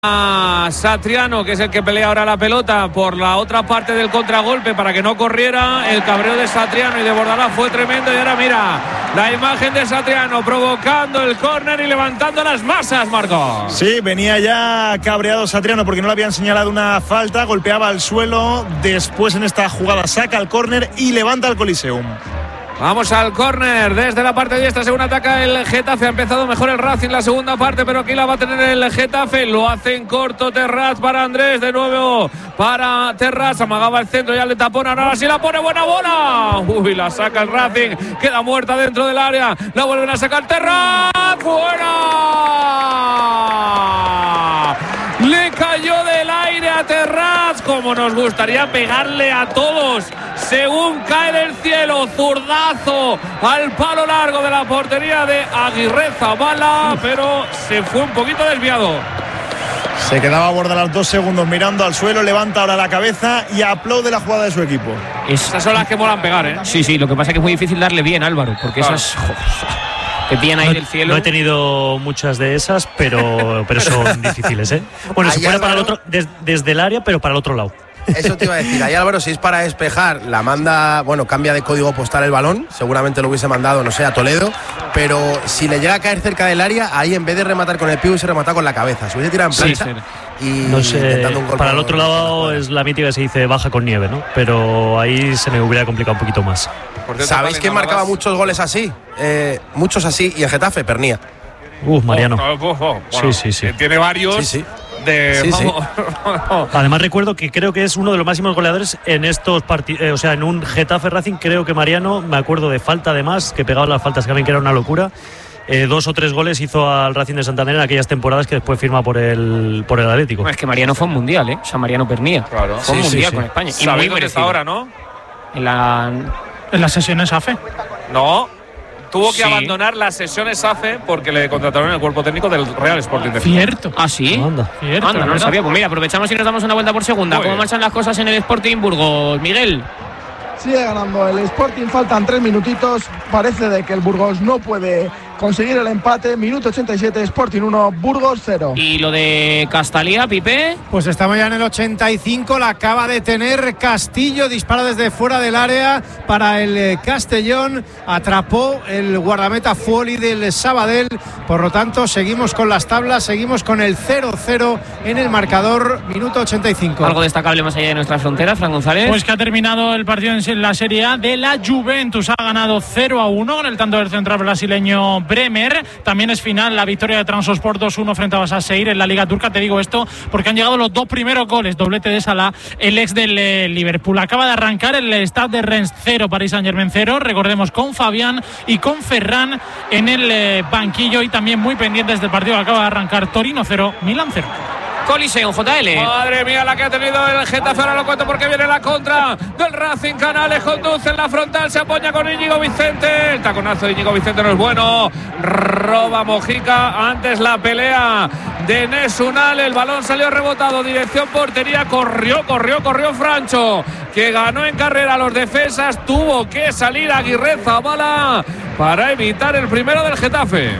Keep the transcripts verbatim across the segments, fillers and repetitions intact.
a Satriano, que es el que pelea ahora la pelota por la otra parte del contragolpe para que no corriera. El cabreo de Satriano y de Bordalás fue tremendo. Y ahora mira la imagen de Satriano provocando el córner y levantando las masas, Marco. Sí, venía ya cabreado Satriano porque no le habían señalado una falta. Golpeaba al suelo. Después en esta jugada saca el córner y levanta el Coliseum. Vamos al córner desde la parte diestra, según ataca el Getafe. Ha empezado mejor el Racing la segunda parte, pero aquí la va a tener el Getafe. Lo hace en corto Terraz para Andrés, de nuevo para Terraz. Amagaba el centro, ya le tapona, ahora sí la pone, buena bola. Uy, la saca el Racing, queda muerta dentro del área. La vuelven a sacar Terraz, fuera. Le cayó del aire a Terraz, como nos gustaría pegarle a todos. Según cae del cielo, zurdazo al palo largo de la portería de Aguirre Zabala, pero se fue un poquito desviado. Se quedaba a Bordalás dos segundos mirando al suelo, levanta ahora la cabeza y aplaude la jugada de su equipo. Esas son las que molan pegar, ¿eh? Sí, sí, lo que pasa es que es muy difícil darle bien, Álvaro, porque claro, esas joder, que pillan ahí no, del cielo. No he tenido muchas de esas, pero, pero son difíciles, ¿eh? Bueno, se fuera para el otro, des, desde el área, pero para el otro lado. Eso te iba a decir, ahí Álvaro, si es para despejar, la manda, bueno, cambia de código postal el balón, seguramente lo hubiese mandado, no sé, a Toledo, pero si le llega a caer cerca del área, ahí en vez de rematar con el pie, hubiese rematado con la cabeza, se hubiese tirado en plancha. Sí, sí. Y no sé, intentando un gol para el otro lado es la mítica que se dice baja con nieve, ¿no? Pero ahí se me hubiera complicado un poquito más. ¿Sabéis quién marcaba muchos goles así? Eh, muchos así, y en Getafe, Pernía. Uh, Mariano. Oh, oh, oh, bueno, sí, sí, sí. Tiene varios. Sí, sí. De, sí, vamos, sí. Además recuerdo que creo que es uno de los máximos goleadores en estos partidos, eh, o sea, en un Getafe Racing. Creo que Mariano, me acuerdo de falta además, que pegaba las faltas, que también que era una locura. Eh, dos o tres goles hizo al Racing de Santander en aquellas temporadas que después firma por el por el Atlético. Es que Mariano fue un mundial, ¿eh? O sea, Mariano Pernía. Claro. Fue un sí, mundial sí, con sí. España. Y muy merecido ahora, ¿no? En la en las sesiones A F E. No. Tuvo que sí. abandonar las sesiones A F E porque le contrataron en el cuerpo técnico del Real Sporting de Gijón. Cierto. ¿Ah, sí? Anda. Cierto, Anda, no lo sabía. Pues mira, aprovechamos y nos damos una vuelta por segunda. Muy ¿Cómo bien. marchan las cosas en el Sporting Burgos? Miguel. Sigue ganando el Sporting, faltan tres minutitos. Parece de que el Burgos no puede conseguir el empate. Minuto ochenta y siete, Sporting uno, Burgos cero. ¿Y lo de Castalía, Pipe? Pues estamos ya en el ochenta y cinco, la acaba de tener Castillo, dispara desde fuera del área para el Castellón, atrapó el guardameta Fuoli del Sabadell, por lo tanto seguimos con las tablas, seguimos con el cero cero en el marcador, minuto ochenta y cinco. ¿Algo destacable más allá de nuestras fronteras, Fran González? Pues que ha terminado el partido en la Serie A de la Juventus, ha ganado cero a uno con el tanto del central brasileño Bremer. También es final la victoria de Trabzonspor dos uno frente a Başakşehir en la Liga Turca. Te digo esto porque han llegado los dos primeros goles, doblete de Salah, el ex del eh, Liverpool. Acaba de arrancar el Stade de Rennes cero, Paris Saint-Germain cero, recordemos con Fabián y con Ferran en el eh, banquillo, y también muy pendientes del partido que acaba de arrancar, Torino cero, Milán cero. Coliseum, J L. Madre mía la que ha tenido el Getafe, ahora lo cuento porque viene la contra del Racing. Canales conduce en la frontal, se apoya con Íñigo Vicente, el taconazo de Íñigo Vicente no es bueno, roba Mojica, antes la pelea de Nesunal, el balón salió rebotado, dirección portería, corrió, corrió, corrió Francho, que ganó en carrera a los defensas, tuvo que salir Aguirre Zabala para evitar el primero del Getafe.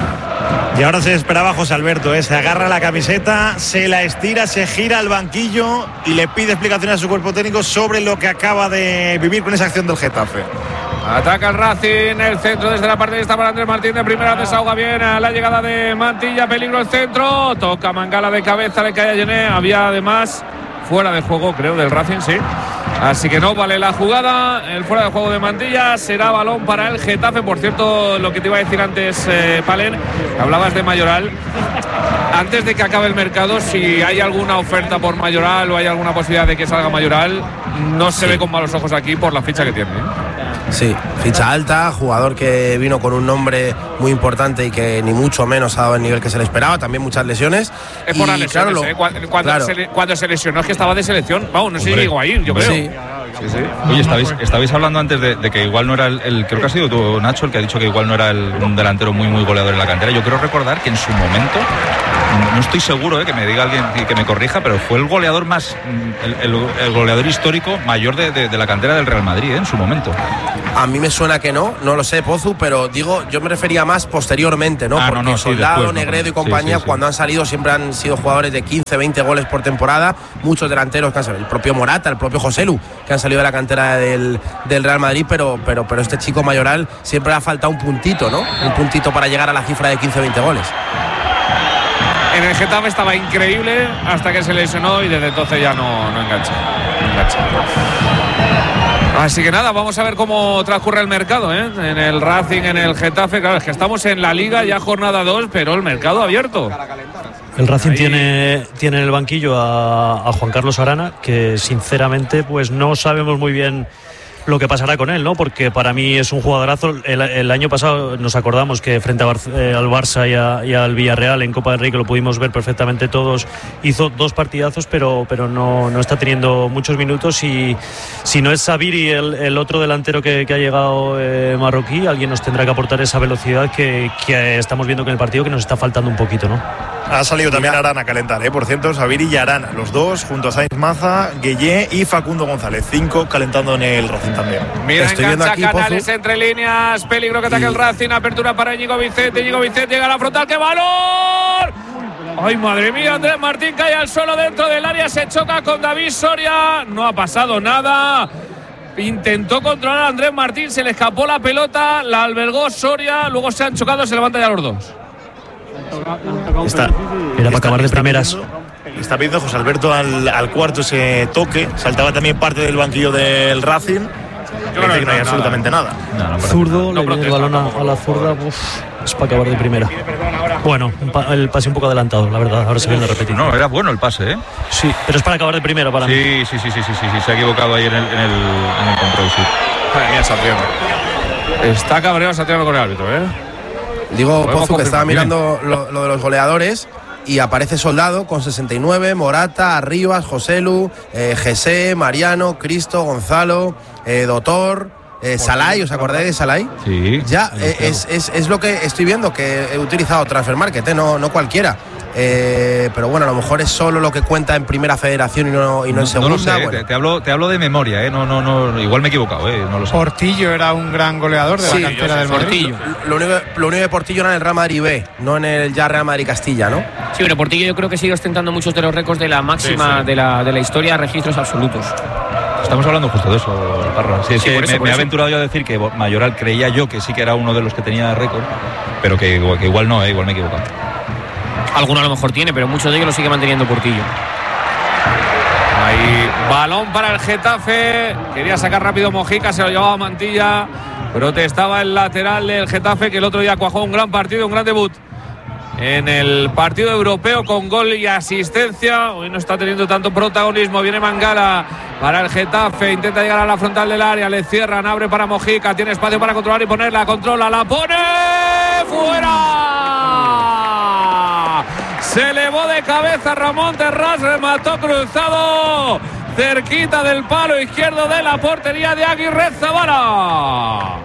Y ahora se esperaba José Alberto, ¿eh? Se agarra la camiseta, se la estira, se gira al banquillo y le pide explicaciones a su cuerpo técnico sobre lo que acaba de vivir con esa acción del Getafe. Ataca el Racing, el centro desde la parte de esta para Andrés Martín de primera, desahoga bien a la llegada de Mantilla, peligro el centro, toca Mangala de cabeza, le cae a Yené, había además fuera de juego creo del Racing, sí. Así que no vale la jugada, el fuera de juego de Mantilla, será balón para el Getafe. Por cierto, lo que te iba a decir antes, eh, Palen, hablabas de Mayoral. Antes de que acabe el mercado, si hay alguna oferta por Mayoral o hay alguna posibilidad de que salga Mayoral, no se sí. ve con malos ojos aquí por la ficha que tiene. Sí, ficha alta, jugador que vino con un nombre muy importante y que ni mucho menos ha dado el nivel que se le esperaba, también muchas lesiones. Es por y, las lesiones, claro, lo, ¿eh? Cuando, cuando, claro. se, cuando se lesionó es que estaba de selección, vamos, no sé si llegó a ir, yo creo. Sí. Sí, sí. Oye, estabais, estabais hablando antes de, de que igual no era el, el, creo que ha sido tú, Nacho, el que ha dicho que igual no era el, un delantero muy muy goleador en la cantera. Yo quiero recordar que en su momento no estoy seguro, eh, que me diga alguien y que me corrija, pero fue el goleador más, el, el, el goleador histórico mayor de, de, de la cantera del Real Madrid, eh, en su momento. A mí me suena que no, no lo sé, Pozu, pero digo, yo me refería más posteriormente, ¿no? Ah, Porque no, no, sí, Soldado, después, Negredo no, y compañía, sí, sí, sí. cuando han salido siempre han sido jugadores de quince, veinte goles por temporada, muchos delanteros que han salido, el propio Morata, el propio Joselu, que han salido de la cantera del, del Real Madrid, pero, pero, pero este chico Mayoral siempre le ha faltado un puntito, ¿no? Un puntito para llegar a la cifra de quince, veinte goles. En el Getafe estaba increíble hasta que se lesionó y desde entonces ya no, no engancha. No engancha. Así que nada, vamos a ver cómo transcurre el mercado, ¿eh? En el Racing, en el Getafe. Claro, es que estamos en la Liga ya jornada dos, pero el mercado abierto. El Racing Ahí. tiene, tiene en el banquillo a, a Juan Carlos Arana, que sinceramente pues no sabemos muy bien lo que pasará con él, ¿no? Porque para mí es un jugadorazo. El, el año pasado nos acordamos que frente a Bar, eh, al Barça y, a, y al Villarreal en Copa del Rey, que lo pudimos ver perfectamente todos, hizo dos partidazos, pero, pero no, no está teniendo muchos minutos. Y si no es Sabiri el, el otro delantero que, que ha llegado eh, marroquí, alguien nos tendrá que aportar esa velocidad que, que estamos viendo que en el partido que nos está faltando un poquito, ¿no? Ha salido también Arana a calentar, ¿eh? Por cierto, Sabiri y Arana, los dos, junto a Sainz Maza, Gueye y Facundo González, cinco calentando en el Racing también. Mira, Estoy viendo engancha aquí, Canales Pozo. entre líneas, peligro que ataque Y- el Racing, apertura para Íñigo Vicente, Íñigo Vicente llega a la frontal, ¡qué valor! ¡Ay, madre mía! Andrés Martín cae al suelo dentro del área, se choca con David Soria, no ha pasado nada. Intentó controlar a Andrés Martín, se le escapó la pelota, la albergó Soria, luego se han chocado, se levantan ya los dos. Está, Era para acabar de está primeras. pidiendo- Está pidiendo José Alberto al, al cuarto ese toque. Saltaba también parte del banquillo del Racing. Yo creo que no hay absolutamente nada. No, no parece Zurdo, No le viene el protesta, balón a, a la zurda, uf, es para acabar de primera. Bueno, un pa- el pase un poco adelantado, la verdad, ahora se viene a repetir. No, era bueno el pase, ¿eh? Sí, pero es para acabar de primera para mí. Sí, sí, sí, sí, sí, sí, sí, se ha equivocado ahí en el, en el, en el control, sí. Madre mía, Satriano. Está cabreado Satriano con el árbitro, ¿eh? Digo, Podemos Pozu, que estaba confirmar. mirando lo, lo de los goleadores y aparece Soldado con sesenta y nueve, Morata, Arribas, Joselu, eh, Jesse, Mariano, Cristo, Gonzalo, eh, Dotor, eh, Salai, ¿os acordáis de Salai? Sí. Ya, eh, es, es, es lo que estoy viendo, que he utilizado Transfer Market, eh, no, no cualquiera. Eh, pero bueno, a lo mejor es solo lo que cuenta en primera federación y no, y no, en segunda. No lo sé, eh, bueno. te, te hablo, te hablo de memoria, ¿eh? No, no, no, igual me he equivocado, ¿eh? No lo sé. Portillo era un gran goleador de Sí, la cantera yo del sé, Madrid. Portillo. Lo único, lo único de Portillo era en el Real Madrid B, no en el ya Real Madrid Castilla, ¿no? Sí, pero Portillo yo creo que sigue ostentando muchos de los récords de la máxima Sí, sí. De, la, de la historia, registros absolutos. Estamos hablando justo de eso, Parra. Sí, es Sí, que por eso, me, por me he eso. aventurado yo a decir que Mayoral creía yo que sí que era uno de los que tenía récord, pero que, que igual no, ¿eh? Igual me he equivocado. Alguno a lo mejor tiene, pero muchos de ellos lo sigue manteniendo Portillo. Ahí, balón para el Getafe. Quería sacar rápido Mojica, se lo llevaba Mantilla. Protestaba el lateral del Getafe, que el otro día cuajó un gran partido, un gran debut en el partido europeo con gol y asistencia. Hoy no está teniendo tanto protagonismo. Viene Mangala para el Getafe, intenta llegar a la frontal del área, le cierran, abre para Mojica, tiene espacio para controlar y ponerla, controla, la pone fuera. Se elevó de cabeza Ramón Terrás, remató cruzado cerquita del palo izquierdo de la portería de Aguirre Zabala.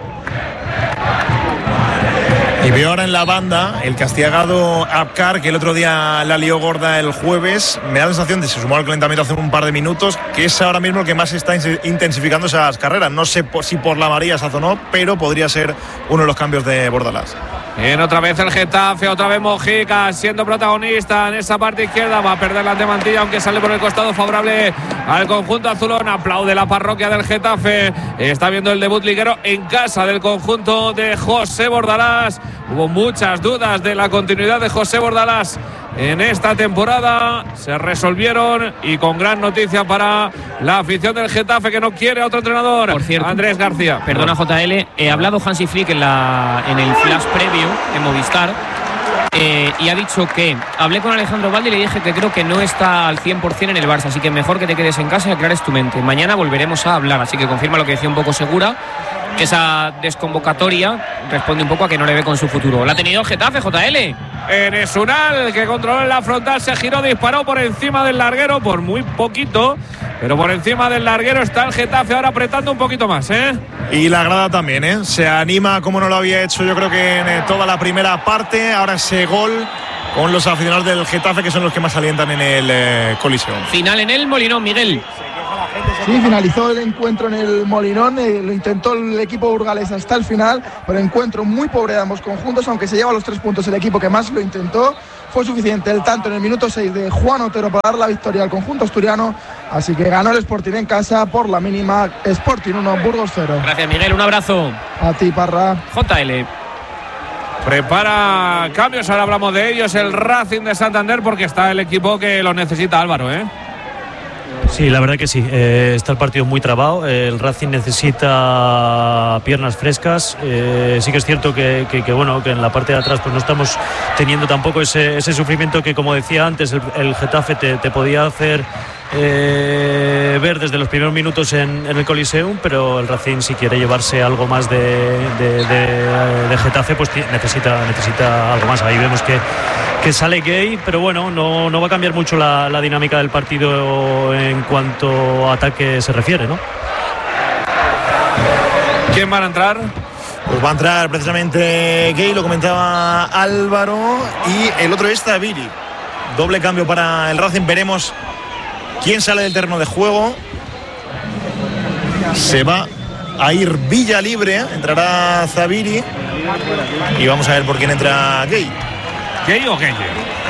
Y veo ahora en la banda el castigado Abkar, que el otro día la lió gorda el jueves. Me da la sensación de que se sumó al calentamiento hace un par de minutos, que es ahora mismo el que más está intensificando esas carreras. No sé si por la amarilla se no, pero podría ser uno de los cambios de Bordalás. Bien, otra vez el Getafe, otra vez Mojica siendo protagonista en esa parte izquierda. Va a perder la ante Mantilla, aunque sale por el costado favorable al conjunto azulón. Aplaude la parroquia del Getafe. Está viendo el debut liguero en casa del conjunto de José Bordalás. Hubo muchas dudas de la continuidad de José Bordalás en esta temporada. Se resolvieron y con gran noticia para la afición del Getafe, que no quiere a otro entrenador. Por cierto, Andrés García. Perdona, J L, he hablado Hansi Flick en, la, en el flash previo en Movistar eh, y ha dicho que hablé con Alejandro Valde y le dije que creo que no está al cien por cien en el Barça, así que mejor que te quedes en casa y aclares tu mente. Mañana volveremos a hablar, así que confirma lo que decía un poco Segura, que esa desconvocatoria responde un poco a que no le ve con su futuro. ¿La ha tenido el Getafe, J L? Enes Unal, que controló en la frontal, se giró, disparó por encima del larguero por muy poquito, pero por encima del larguero está el Getafe ahora apretando un poquito más, ¿eh? Y la grada también, ¿eh? Se anima como no lo había hecho yo creo que en eh, toda la primera parte. Ahora ese gol con los aficionados del Getafe, que son los que más alientan en el eh, Coliseo. Final en el Molinón, Miguel. Sí, finalizó el encuentro en el Molinón, eh, lo intentó el equipo burgalés hasta el final, pero encuentro muy pobre de ambos conjuntos, aunque se lleva los tres puntos el equipo que más lo intentó. Fue suficiente el tanto en el minuto seis de Juan Otero para dar la victoria al conjunto asturiano, así que ganó el Sporting en casa por la mínima. Sporting uno, Burgos cero. Gracias, Miguel, un abrazo. A ti, Parra. J L. Prepara cambios, ahora hablamos de ellos, el Racing de Santander, porque está el equipo que lo necesita, Álvaro, ¿eh? Sí, la verdad que sí. Eh, está el partido muy trabado. Eh, el Racing necesita piernas frescas. Eh, sí que es cierto que, que, que, bueno, que en la parte de atrás pues no estamos teniendo tampoco ese, ese sufrimiento que, como decía antes, el, el Getafe te, te podía hacer eh, ver desde los primeros minutos en, en el Coliseum, pero el Racing, si quiere llevarse algo más de, de, de, de Getafe, pues necesita, necesita algo más. Ahí vemos que que sale Gay, pero bueno, no, no va a cambiar mucho la, la dinámica del partido en cuanto a ataque se refiere, ¿no? ¿Quién van a entrar? Pues va a entrar precisamente Gay, lo comentaba Álvaro, y el otro es Zaviri. Doble cambio para el Racing, veremos quién sale del terreno de juego. Se va a ir Villa libre, entrará Zaviri y vamos a ver por quién entra Gay. ¿Gay o Gueye?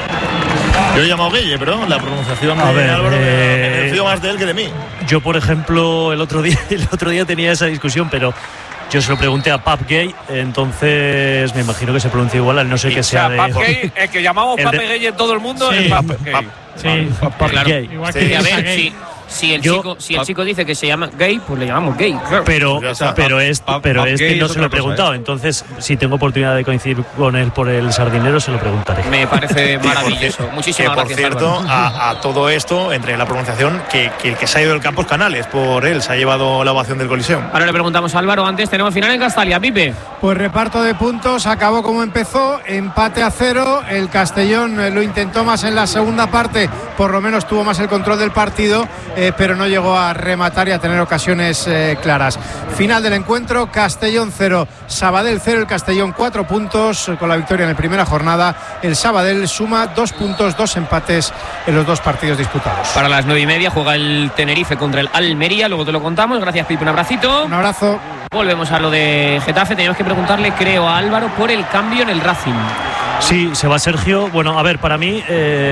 Yo lo he llamado Gueye, pero la pronunciación a de ver, Álvaro eh, me fío más de él que de mí. Yo, por ejemplo, el otro día, el otro día tenía esa discusión, pero yo se lo pregunté a Pap Gay, entonces me imagino que se pronuncia igual, no sé Y que sea, sea de... Pap Gay, el que llamamos el Pape de... Gay en todo el mundo, Sí. es Pap Pap- Gay. Pap- Sí, Pap Claro. Gay. igual Sí. que Y a Esa ver, Gay. si, si, el Yo- chico, si el chico dice que se llama gay, pues le llamamos gay. Claro. Pero, Ya está. pero, es, Pap- pero Pap este Gay no es se lo he otra cosa, preguntado, ¿eh? entonces si tengo oportunidad de coincidir con él por el Sardinero, se lo preguntaré. Me parece por maravilloso. cier- Muchísimas que, por gracias, cierto, Álvaro. a, a todo esto, entre la pronunciación, que, que el que se ha ido del campo es Canales, por él se ha llevado la ovación del Coliseum. Ahora le preguntamos a Álvaro, antes tenemos final en Castalia, Pipe. Pues reparto de puntos, acabó como empezó, empate a cero. El Castellón eh, lo intentó más en la segunda parte, por lo menos tuvo más el control del partido, eh, pero no llegó a rematar y a tener ocasiones eh, claras. Final del encuentro, Castellón cero, Sabadell cero. El Castellón cuatro puntos eh, con la victoria en la primera jornada. El Sabadell suma dos puntos, dos empates en los dos partidos disputados. Para las nueve y media juega el Tenerife contra el Almería, luego te lo contamos. Gracias, Pipe, un abracito. Un abrazo. Volvemos a lo de Getafe. Teníamos que preguntarle, creo, a Álvaro por el cambio en el Racing. Sí, se va Sergio. Bueno, a ver, para mí,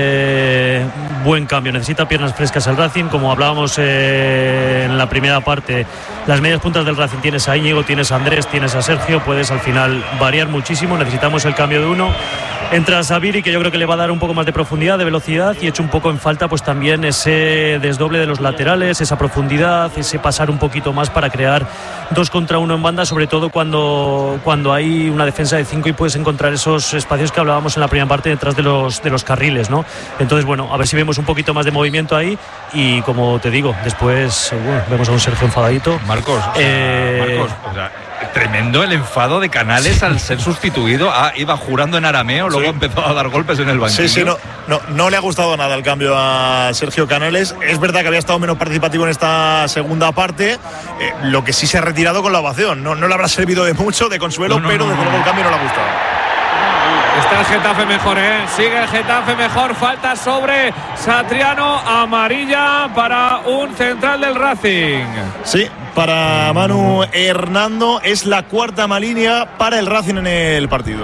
eh, buen cambio. Necesita piernas frescas el Racing. Como hablábamos eh, en la primera parte, las medias puntas del Racing tienes a Íñigo, tienes a Andrés, tienes a Sergio. Puedes al final variar muchísimo. Necesitamos el cambio de uno. Entra Zaviri, que yo creo que le va a dar un poco más de profundidad, de velocidad, y echo un poco en falta pues también ese desdoble de los laterales, esa profundidad, ese pasar un poquito más para crear dos contra uno en banda, sobre todo cuando, cuando hay una defensa de cinco y puedes encontrar esos espacios que hablábamos en la primera parte detrás de los, de los carriles, ¿no? Entonces, bueno, a ver si vemos un poquito más de movimiento ahí y, como te digo, después bueno, vemos a un Sergio enfadadito. Marcos, o sea, Eh, Marcos, o sea, tremendo el enfado de Canales al ser sustituido. Ah, iba jurando en arameo, luego Sí. empezó a dar golpes en el banquillo. Sí, sí, no, no, no le ha gustado nada el cambio a Sergio Canales. Es verdad que había estado menos participativo en esta segunda parte, eh, lo que sí se ha retirado con la ovación. No, no le habrá servido de mucho, de consuelo, No, no, pero no, desde no. luego el cambio no le ha gustado. Está el Getafe mejor, ¿eh? Sigue el Getafe mejor. Falta sobre Satriano. Amarilla para un central del Racing. Sí, para Manu Hernando es la cuarta línea para el Racing en el partido.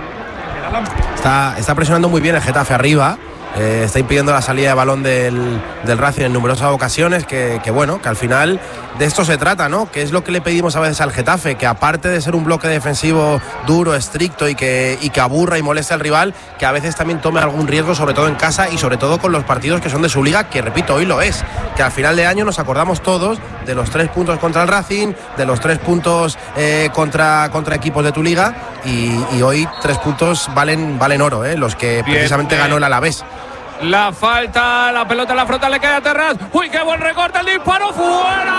Está, está presionando muy bien el Getafe arriba. Eh, está impidiendo la salida de balón del, del Racing en numerosas ocasiones, que, que bueno, que al final de esto se trata, ¿no? Que es lo que le pedimos a veces al Getafe, que aparte de ser un bloque defensivo duro, estricto y que, y que aburra y moleste al rival, que a veces también tome algún riesgo, sobre todo en casa y sobre todo con los partidos que son de su liga, que repito, hoy lo es, que al final de año nos acordamos todos de los tres puntos contra el Racing, de los tres puntos eh, contra, contra equipos de tu liga, y, y hoy tres puntos valen, valen oro, ¿eh? Los que Bien, precisamente bien. ganó el Alavés. La falta, la pelota en la frontal le cae a Terraz. ¡Uy, qué buen recorte! ¡El disparo fuera!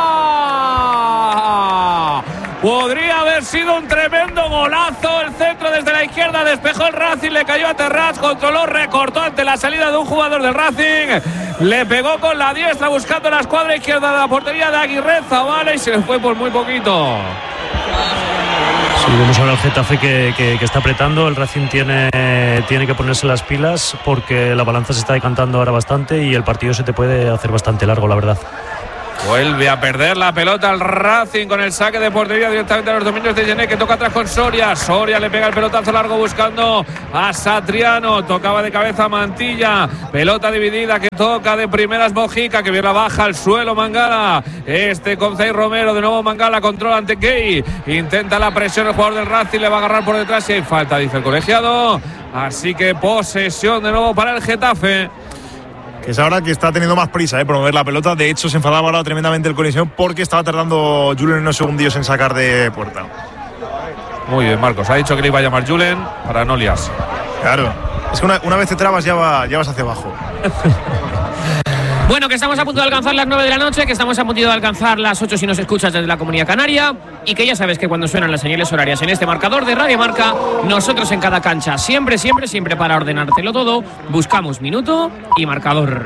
Podría haber sido un tremendo golazo. El centro desde la izquierda despejó el Racing, le cayó a Terraz, controló, recortó ante la salida de un jugador del Racing. Le pegó con la diestra buscando la escuadra izquierda de la portería de Aguirre Zabala y se le fue por muy poquito. Y vemos ahora el Getafe que, que, que está apretando. El Racing tiene, tiene que ponerse las pilas porque la balanza se está decantando ahora bastante y el partido se te puede hacer bastante largo, la verdad. Vuelve a perder la pelota al Racing con el saque de portería directamente a los dominios de Gené, que toca atrás con Soria. Soria le pega el pelotazo largo buscando a Satriano. Tocaba de cabeza a Mantilla. Pelota dividida que toca de primeras Mojica, que viene la baja al suelo Mangala. Este con Zay Romero. De nuevo Mangala controla ante Key. Intenta la presión el jugador del Racing. Le va a agarrar por detrás y hay falta, dice el colegiado. Así que posesión de nuevo para el Getafe. Que es ahora que está teniendo más prisa, ¿eh? Por mover la pelota. De hecho, se enfadaba ahora tremendamente el colisión porque estaba tardando Julen unos segundillos en sacar de puerta. Muy bien, Marcos. Ha dicho que le iba a llamar Julen para no liarse. Claro. Es que una, una vez te trabas ya, va, ya vas hacia abajo. Bueno, que estamos a punto de alcanzar las nueve de la noche, que estamos a punto de alcanzar las ocho si nos escuchas desde la Comunidad Canaria, y que ya sabes que cuando suenan las señales horarias en este marcador de Radio Marca, nosotros en cada cancha, siempre, siempre, siempre para ordenártelo todo, buscamos minuto y marcador.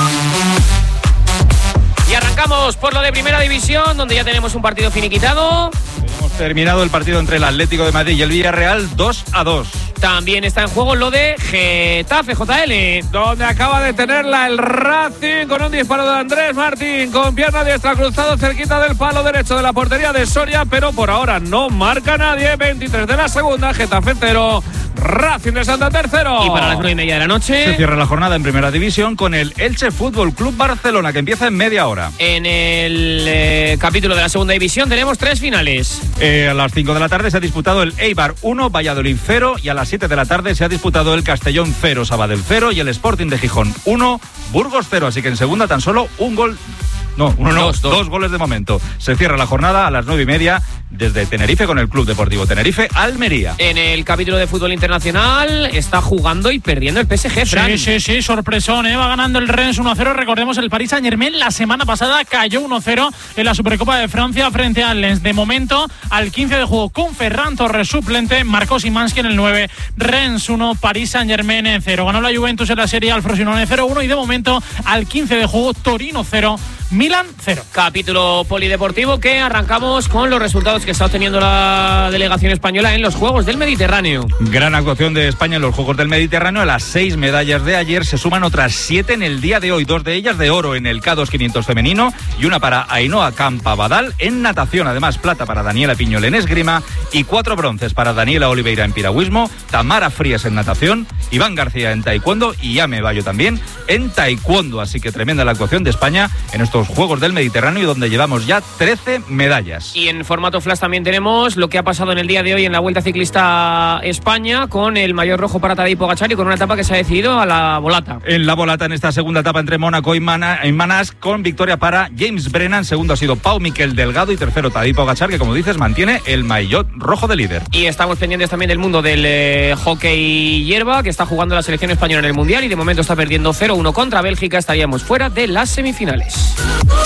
Y arrancamos por lo de Primera División, donde ya tenemos un partido finiquitado. Hemos terminado el partido entre el Atlético de Madrid y el Villarreal dos a dos. También está en juego lo de Getafe, J L, donde acaba de tenerla el Racing con un disparo de Andrés Martín, con pierna diestra cruzado cerquita del palo derecho de la portería de Soria, pero por ahora no marca nadie. veintitrés de la segunda, Getafe cero, Racing de Santander cero. Y para las nueve y media de la noche se cierra la jornada en Primera División con el Elche Fútbol Club Barcelona, que empieza en media hora. En el eh, capítulo de la Segunda División tenemos tres finales. Eh, a las cinco de la tarde se ha disputado el Eibar uno, Valladolid cero, y a las siete de la tarde se ha disputado el Castellón cero, Sabadell cero, y el Sporting de Gijón uno, Burgos cero. Así que en segunda tan solo un gol. No, uno no, dos, dos. dos goles de momento. Se cierra la jornada a las nueve y media desde Tenerife con el Club Deportivo Tenerife Almería. En el capítulo de fútbol internacional está jugando y perdiendo el P S G, Fran. Sí, sí, sí, sorpresón, ¿eh? Va ganando el Rennes uno cero. Recordemos, el Paris Saint-Germain la semana pasada cayó uno cero en la Supercopa de Francia frente al Lens. De momento, al quince de juego con Ferran Torres suplente, marcó Szymanski en el nueve. Rennes uno, Paris Saint-Germain cero. Ganó la Juventus en la Serie A al Frosinone cero uno, y de momento, al quince de juego, Torino cero, Milan cero. Capítulo polideportivo que arrancamos con los resultados que está obteniendo la delegación española en los Juegos del Mediterráneo. Gran actuación de España en los Juegos del Mediterráneo. A las seis medallas de ayer se suman otras siete en el día de hoy. Dos de ellas de oro en el K dos quinientos femenino y una para Ainhoa Campabadal en natación. Además, plata para Daniela Piñol en esgrima y cuatro bronces para Daniela Oliveira en piragüismo, Tamara Frías en natación, Iván García en taekwondo y Yame Bayo también en taekwondo. Así que tremenda la actuación de España en estos Juegos del Mediterráneo, donde llevamos ya trece medallas. Y en formato flash también tenemos lo que ha pasado en el día de hoy en la Vuelta Ciclista España, con el maillot rojo para Tadej Pogačar y con una etapa que se ha decidido a la volata. En la volata, en esta segunda etapa entre Mónaco y Manás, con victoria para James Brennan. Segundo ha sido Pau Miquel Delgado y tercero Tadej Pogačar, que como dices mantiene el maillot rojo de líder. Y estamos pendientes también del mundo del eh, hockey hierba, que está jugando la selección española en el Mundial y de momento está perdiendo cero uno contra Bélgica. Estaríamos fuera de las semifinales.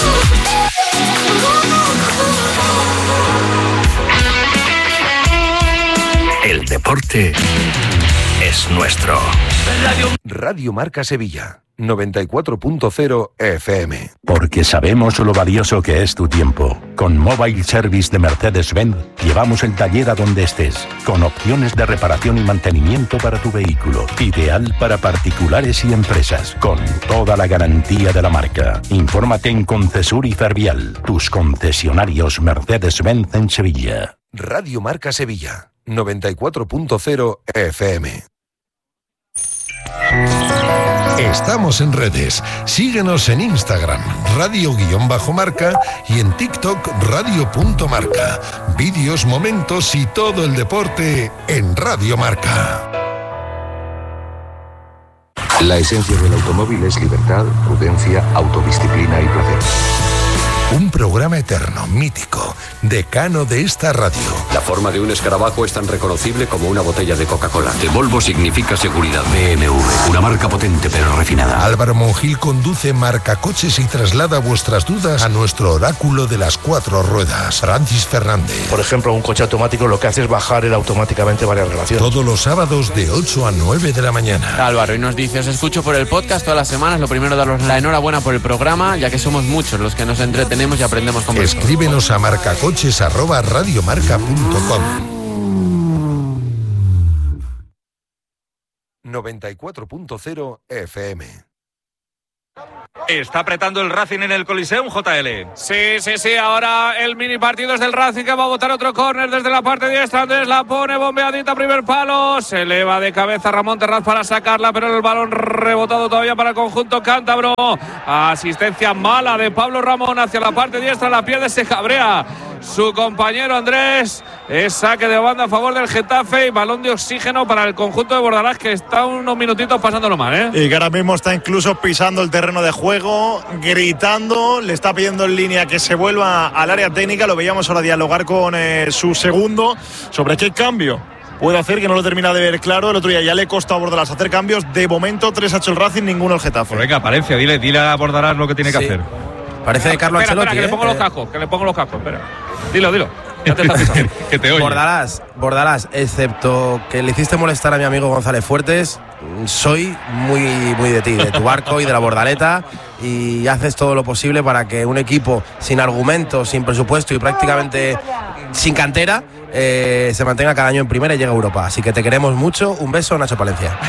El deporte es nuestro. Radio, Radio Marca Sevilla, noventa y cuatro punto cero F M. Porque sabemos lo valioso que es tu tiempo. Con Mobile Service de Mercedes-Benz llevamos el taller a donde estés, con opciones de reparación y mantenimiento para tu vehículo. Ideal para particulares y empresas, con toda la garantía de la marca. Infórmate en Concesur y Fervial, tus concesionarios Mercedes-Benz en Sevilla. Radio Marca Sevilla, noventa y cuatro punto cero F M. Estamos en redes. Síguenos en Instagram, radio-marca, y en TikTok, radio.marca. Vídeos, momentos y todo el deporte en Radio Marca. La esencia del automóvil es libertad, prudencia, autodisciplina y placer. Un programa eterno, mítico, decano de esta radio. La forma de un escarabajo es tan reconocible como una botella de Coca-Cola. De Volvo significa seguridad. B M W, una marca potente pero refinada. Álvaro Monjil conduce Marcacoches y traslada vuestras dudas a nuestro oráculo de las cuatro ruedas, Francis Fernández. Por ejemplo, un coche automático lo que hace es bajar él automáticamente varias relaciones. Todos los sábados de ocho a nueve de la mañana. Álvaro, y nos dice, os escucho por el podcast todas las semanas. Lo primero, daros la enhorabuena por el programa, ya que somos muchos los que nos entretenemos y aprendemos con vosotros. Escríbenos a marcacoches arroba radiomarca punto com. noventa y cuatro punto cero F M. Está apretando el Racing en el Coliseum, J L. Sí, sí, sí, ahora el mini partido es del Racing que va a botar otro córner desde la parte diestra. Andrés la pone bombeadita, primer palo, se eleva de cabeza Ramón Terraz para sacarla, pero el balón rebotado todavía para el conjunto cántabro. Asistencia mala de Pablo Ramón hacia la parte diestra, la pierde, se cabrea su compañero Andrés. Es saque de banda a favor del Getafe y balón de oxígeno para el conjunto de Bordalás, que está unos minutitos pasándolo mal, ¿eh? Y que ahora mismo está incluso pisando el terreno de juego, gritando, le está pidiendo en línea que se vuelva al área técnica. Lo veíamos ahora dialogar con eh, su segundo sobre qué cambio puede hacer, que no lo termina de ver claro. El otro día ya le costó a Bordalás hacer cambios. De momento, tres ha hecho el Racing, ninguno el Getafe. Pues venga, Palencia, dile, dile a Bordalás lo que tiene que Sí. hacer. Parece de Carlo Espera, Ancelotti. espera, que le pongo ¿eh? los cascos, que le pongo los cascos, espera. Dilo, dilo. Ya te estás pisando. Que te oye. Bordalás, Bordalás, excepto que le hiciste molestar a mi amigo González Fuertes, soy muy, muy de ti, de tu barco y de la Bordaleta, y haces todo lo posible para que un equipo sin argumentos, sin presupuesto y prácticamente sin cantera eh, se mantenga cada año en primera y llegue a Europa. Así que te queremos mucho. Un beso, Nacho Palencia.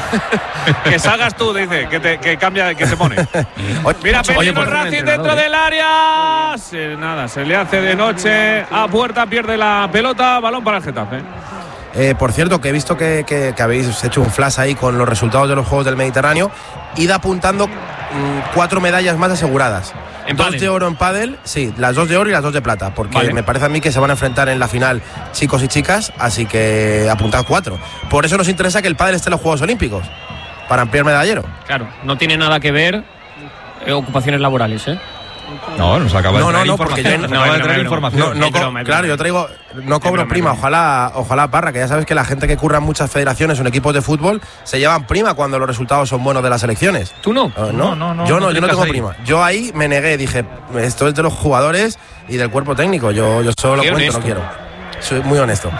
Que salgas tú, dice, que, te, que cambia, que se pone. Mira, Oye, peligro por el ser Racing entrenador, dentro ¿eh? del área. Se, nada, se le hace de noche a puerta, pierde la pelota, balón para el Getafe. Eh, por cierto, que he visto que, que, que habéis hecho un flash ahí con los resultados de los Juegos del Mediterráneo. Id apuntando mmm, cuatro medallas más aseguradas. ¿En dos pádel? de oro en pádel, sí, las dos de oro y las dos de plata, porque Vale. me parece a mí que se van a enfrentar en la final chicos y chicas, así que apuntad cuatro. Por eso nos interesa que el pádel esté en los Juegos Olímpicos, para ampliar medallero. Claro, no tiene nada que ver eh, ocupaciones laborales, ¿eh? No, nos acaba de No, no, traer no, porque información. yo- nos acaba de no, traer no, no. información. No, no Es co- broma, es claro, broma. yo traigo, no cobro broma, prima, es broma. ojalá, ojalá Parra, que ya sabes que la gente que curra en muchas federaciones o en equipos de fútbol se llevan prima cuando los resultados son buenos de las elecciones. ¿Tú no? Uh, No, no, no, no, yo no no, yo no trincas tengo ahí. prima. Yo ahí me negué, dije, esto es de los jugadores y del cuerpo técnico. Yo, yo solo Qué lo cuento, honesto. no quiero. Soy muy honesto.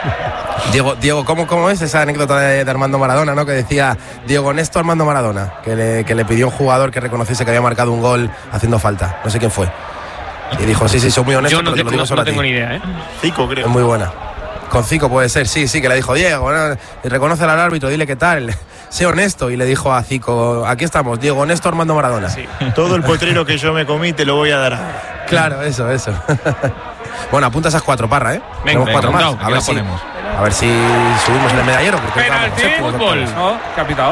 Diego, Diego, ¿cómo, cómo es esa anécdota de, de Armando Maradona, ¿no? Que decía Diego Honesto Armando Maradona, que le, que le pidió a un jugador que reconociese que había marcado un gol haciendo falta. No sé quién fue. Y dijo, sí, sí, soy muy honesto, Yo no, pero te lo te- digo no- solo no a ti. tengo ni idea, ¿eh? Cico, creo. Es muy buena. Con Zico puede ser, sí, sí, que le dijo Diego, bueno, y reconoce al árbitro, dile qué tal, sé honesto. Y le dijo a Zico, aquí estamos, Diego Honesto Armando Maradona. Sí. Todo el potrero que yo me comí te lo voy a dar. Claro, eso, eso. Bueno, apunta esas cuatro, Parra, ¿eh? Venga, Tenemos cuatro venga, más. aquí A la ver, si, ponemos. a ver si subimos en el medallero. porque estamos Penalti, séptimos, fútbol. octavos. ¿No? ¿Qué ha pitado?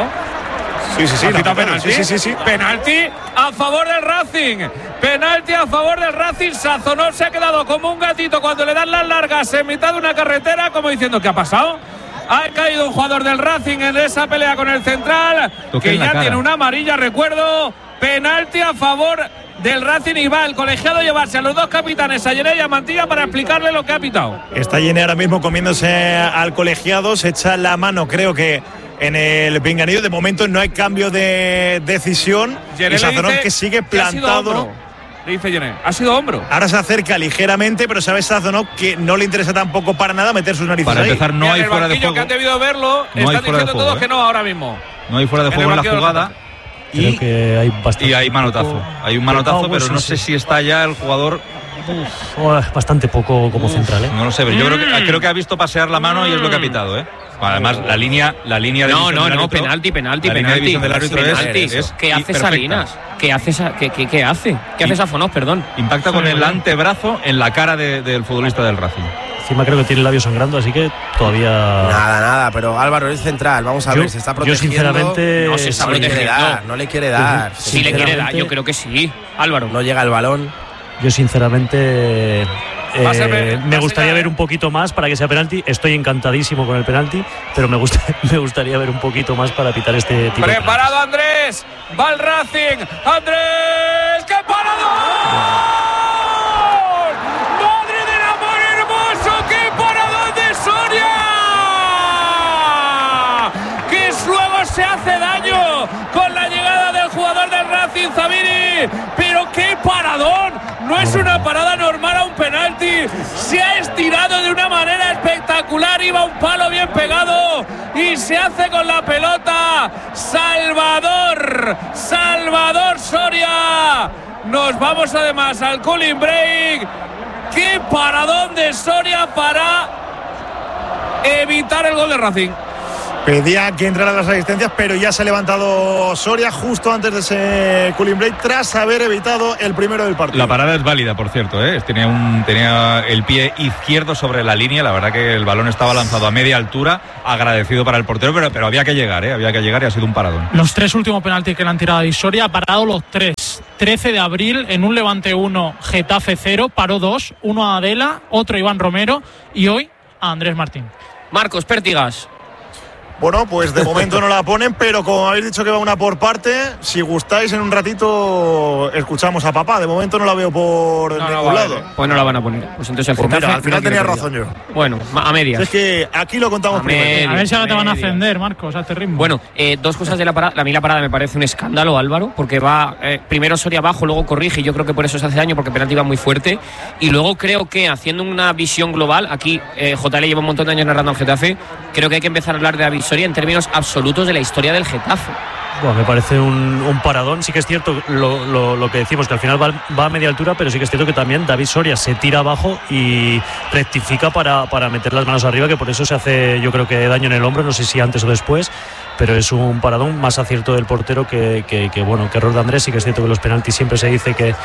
Sí, sí, sí. ¿Ha la pitado quitaron, penalti? sí, sí, sí, sí. Penalti a favor del Racing. Penalti a favor del Racing. Sazonov se ha quedado como un gatito cuando le dan las largas en mitad de una carretera, como diciendo, ¿qué ha pasado? Ha caído un jugador del Racing en esa pelea con el central, Toque que en la ya cara. tiene una amarilla, recuerdo. Penalti a favor del Racing y va el colegiado a llevarse a los dos capitanes, a Yené y a Mantilla, para explicarle lo que ha pitado. Está Yené ahora mismo comiéndose al colegiado, se echa la mano, creo que en el pinganillo. De momento no hay cambio de decisión. Yené Y le Sazonov dice que sigue que ha sido plantado. hombro. Le dice Yené, ha sido hombro. Ahora se acerca ligeramente, pero sabe Sazonov que no le interesa tampoco para nada meter sus narices Para ahí. empezar, no Y en hay el fuera de banquillo, juego. que han debido verlo, No hay están fuera de diciendo juego, todos ¿eh? que no ahora mismo. No hay fuera de En juego el en la banquillo del jugada. Getafe. Creo Y, que hay bastante. y hay manotazo. Hay un manotazo, Ah, pero sí, no sí. sé si está ya el jugador. Oh, bastante poco como central, ¿eh? No lo sé, pero yo creo que, creo que ha visto pasear la mano y es lo que ha pitado, ¿eh? Además, la línea, la línea de No, visión no, del no, árbitro- penalti, penalti, la línea de penalti. visión del árbitro es- penalti. es ¿Qué hace perfecta. Salinas? ¿Qué hace, Sa- qué, qué- qué hace? ¿Qué hace Sazonov, perdón? Impacta con el antebrazo en la cara de- del futbolista del Racing. Encima creo que tiene el labio sangrando, así que todavía. Nada, nada, pero Álvaro es central. Vamos a Yo- ver, se está yo protegiendo. sinceramente- No se está no le quiere protegiendo. dar, no le quiere dar. Sí le quiere dar, Sinceramente- yo creo que sí. Álvaro. No llega el balón. Yo sinceramente eh, Va a ser- va a me ser gustaría ya, ver ¿eh? un poquito más para que sea penalti. Estoy encantadísimo con el penalti, pero me, gusta, me gustaría ver un poquito más para pitar este tiro. de Preparado Andrés, va el Racing, Andrés, ¡qué paradón! ¡Madre del amor hermoso, qué paradón de Soria! Que luego se hace daño con la llegada del jugador del Racing, Zabiri, pero qué paradón, no es una parada normal a un penalti, se ha estirado de una manera espectacular, iba un palo bien pegado y se hace con la pelota. Salvador, Salvador Soria. Nos vamos además al cooling break. Qué paradón de Soria para evitar el gol de Racing. Pedía que entrara las asistencias, pero ya se ha levantado Soria justo antes de ese cooling break tras haber evitado el primero del partido. La parada es válida, por cierto, ¿eh? Tenía, un, tenía el pie izquierdo sobre la línea. La verdad que el balón estaba lanzado a media altura, agradecido para el portero, pero, pero había que llegar, ¿eh? Había que llegar y ha sido un paradón. Los tres últimos penaltis que le han tirado a Soria ha parado los tres. trece de abril en un Levante uno, Getafe cero, paró dos, uno a Adela, otro a Iván Romero y hoy a Andrés Martín. Marcos Pértigas. Bueno, pues de momento no la ponen, pero como habéis dicho que va una por parte, si gustáis en un ratito escuchamos a papá. De momento no la veo por no, ningún no, lado. Vale. Pues no la van a poner. Pues entonces el pues Getafe, mira, al final no tenía razón yo. Bueno, a medias. Es que aquí lo contamos a primero. Media, a ver si ahora te van a media. ascender, Marcos, a este ritmo. Bueno, eh, dos cosas de la parada. A mí la parada me parece un escándalo, Álvaro, porque va eh, primero Soria abajo, luego corrige, y yo creo que por eso se hace daño, porque el penalti va muy fuerte. Y luego creo que haciendo una visión global, aquí eh, J L lleva un montón de años narrando al Getafe, creo que hay que empezar a hablar de David Soria en términos absolutos de la historia del Getafe. Bueno, me parece un, un paradón. Sí que es cierto lo, lo, lo que decimos, que al final va, va a media altura, pero sí que es cierto que también David Soria se tira abajo y rectifica para, para meter las manos arriba, que por eso se hace, yo creo que daño en el hombro, no sé si antes o después, pero es un paradón, más acierto del portero que, que, que bueno, que error de Andrés. Sí que es cierto que los penaltis siempre se dice que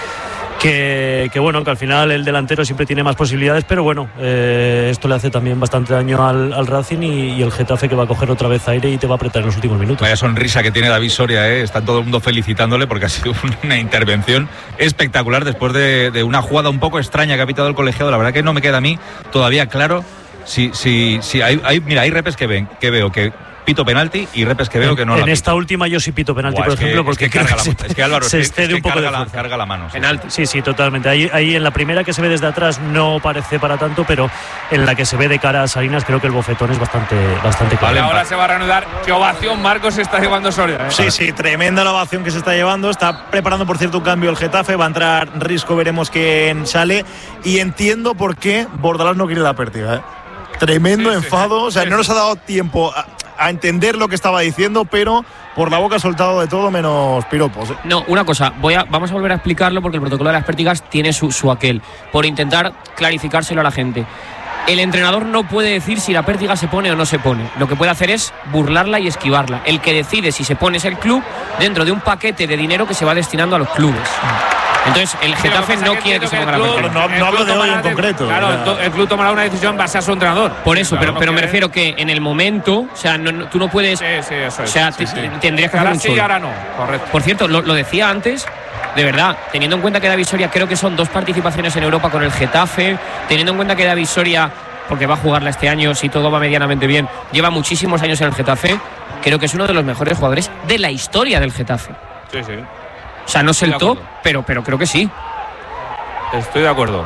Que, que bueno, que al final el delantero siempre tiene más posibilidades, pero bueno, eh, esto le hace también bastante daño al, al Racing y, y el Getafe, que va a coger otra vez aire y te va a apretar en los últimos minutos. Vaya sonrisa que tiene David Soria, ¿eh? Está todo el mundo felicitándole porque ha sido una intervención espectacular después de, de una jugada un poco extraña que ha pitado el colegiado. La verdad que no me queda a mí todavía claro si, si, si hay, hay, mira, hay repes que, ven, que veo que pito penalti y repes que veo que no en la esta pito. última yo sí pito penalti. Buah, por ejemplo, que, porque es que, carga la, es que Álvaro se es excede que un poco carga de la, fuerza. carga la mano. Sí. Penalti. Sí, sí, totalmente. Ahí, ahí en la primera que se ve desde atrás no parece para tanto, pero en la que se ve de cara a Salinas creo que el bofetón es bastante, bastante claro. Vale, ahora se va a reanudar. Qué ovación Marcos se está llevando Soria, ¿eh? Sí, sí, tremenda la ovación que se está llevando. Está preparando, por cierto, un cambio el Getafe. Va a entrar Risco, veremos quién sale. Y entiendo por qué Bordalás no quiere la pérdida, ¿eh? Tremendo sí, enfado. Sí, sí. O sea, sí, no nos ha dado tiempo a, a entender lo que estaba diciendo, pero por la boca ha soltado de todo menos piropos, ¿eh? No, una cosa, voy a, vamos a volver a explicarlo porque el protocolo de las pértigas tiene su, su aquel, por intentar clarificárselo a la gente. El entrenador no puede decir si la pértiga se pone o no se pone. Lo que puede hacer es burlarla y esquivarla. El que decide si se pone es el club dentro de un paquete de dinero que se va destinando a los clubes. Entonces el Getafe no quiere que se ponga la pértiga. No, no hablo de hoy en concreto. Claro, el club tomará una decisión base a su entrenador. Por eso, claro, pero, pero me refiero que en el momento, o sea, no, no, tú no puedes. Sí, sí, eso es. O sea, sí, sí. tendrías que ahora hacer un sí, solo. ahora no. Correcto. Por cierto, lo, lo decía antes. De verdad, teniendo en cuenta que David Soria creo que son dos participaciones en Europa con el Getafe, teniendo en cuenta que David Soria, porque va a jugarla este año si todo va medianamente bien, lleva muchísimos años en el Getafe, creo que es uno de los mejores jugadores de la historia del Getafe. Sí, sí. O sea, no es el top, pero, pero creo que sí. Estoy de acuerdo.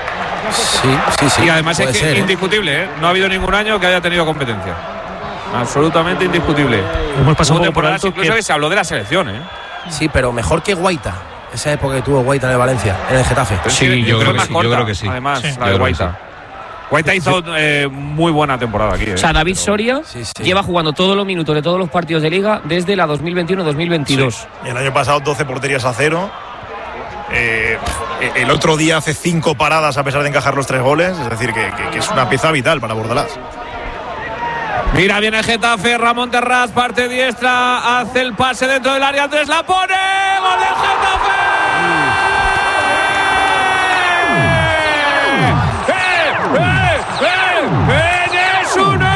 Sí, sí, sí. Y además es que ser, indiscutible, ¿eh? No ha habido ningún año que haya tenido competencia. Absolutamente indiscutible. Hemos pasado un poco por alto incluso que... que se habló de la selección, ¿eh? Sí, pero mejor que Guaita. Esa época que tuvo Guaita en el Valencia, en el Getafe. Sí, sí yo, creo que sí, corta, yo creo que sí. Además, sí. la de Guaita. Guaita hizo eh, muy buena temporada aquí. ¿eh? O sea, David Soria sí, sí. lleva jugando todos los minutos de todos los partidos de Liga desde la dos mil veintiuno dos mil veintidós. Sí. El año pasado doce porterías a cero. Eh, el otro día hace cinco paradas a pesar de encajar los tres goles. Es decir, que, que, que es una pieza vital para Bordalás. Mira, viene el Getafe, Ramón Terrás, parte diestra, hace el pase dentro del área, Andrés la pone, ¡gol del Getafe! ¡Eh, eh, eh! ¡Enes una!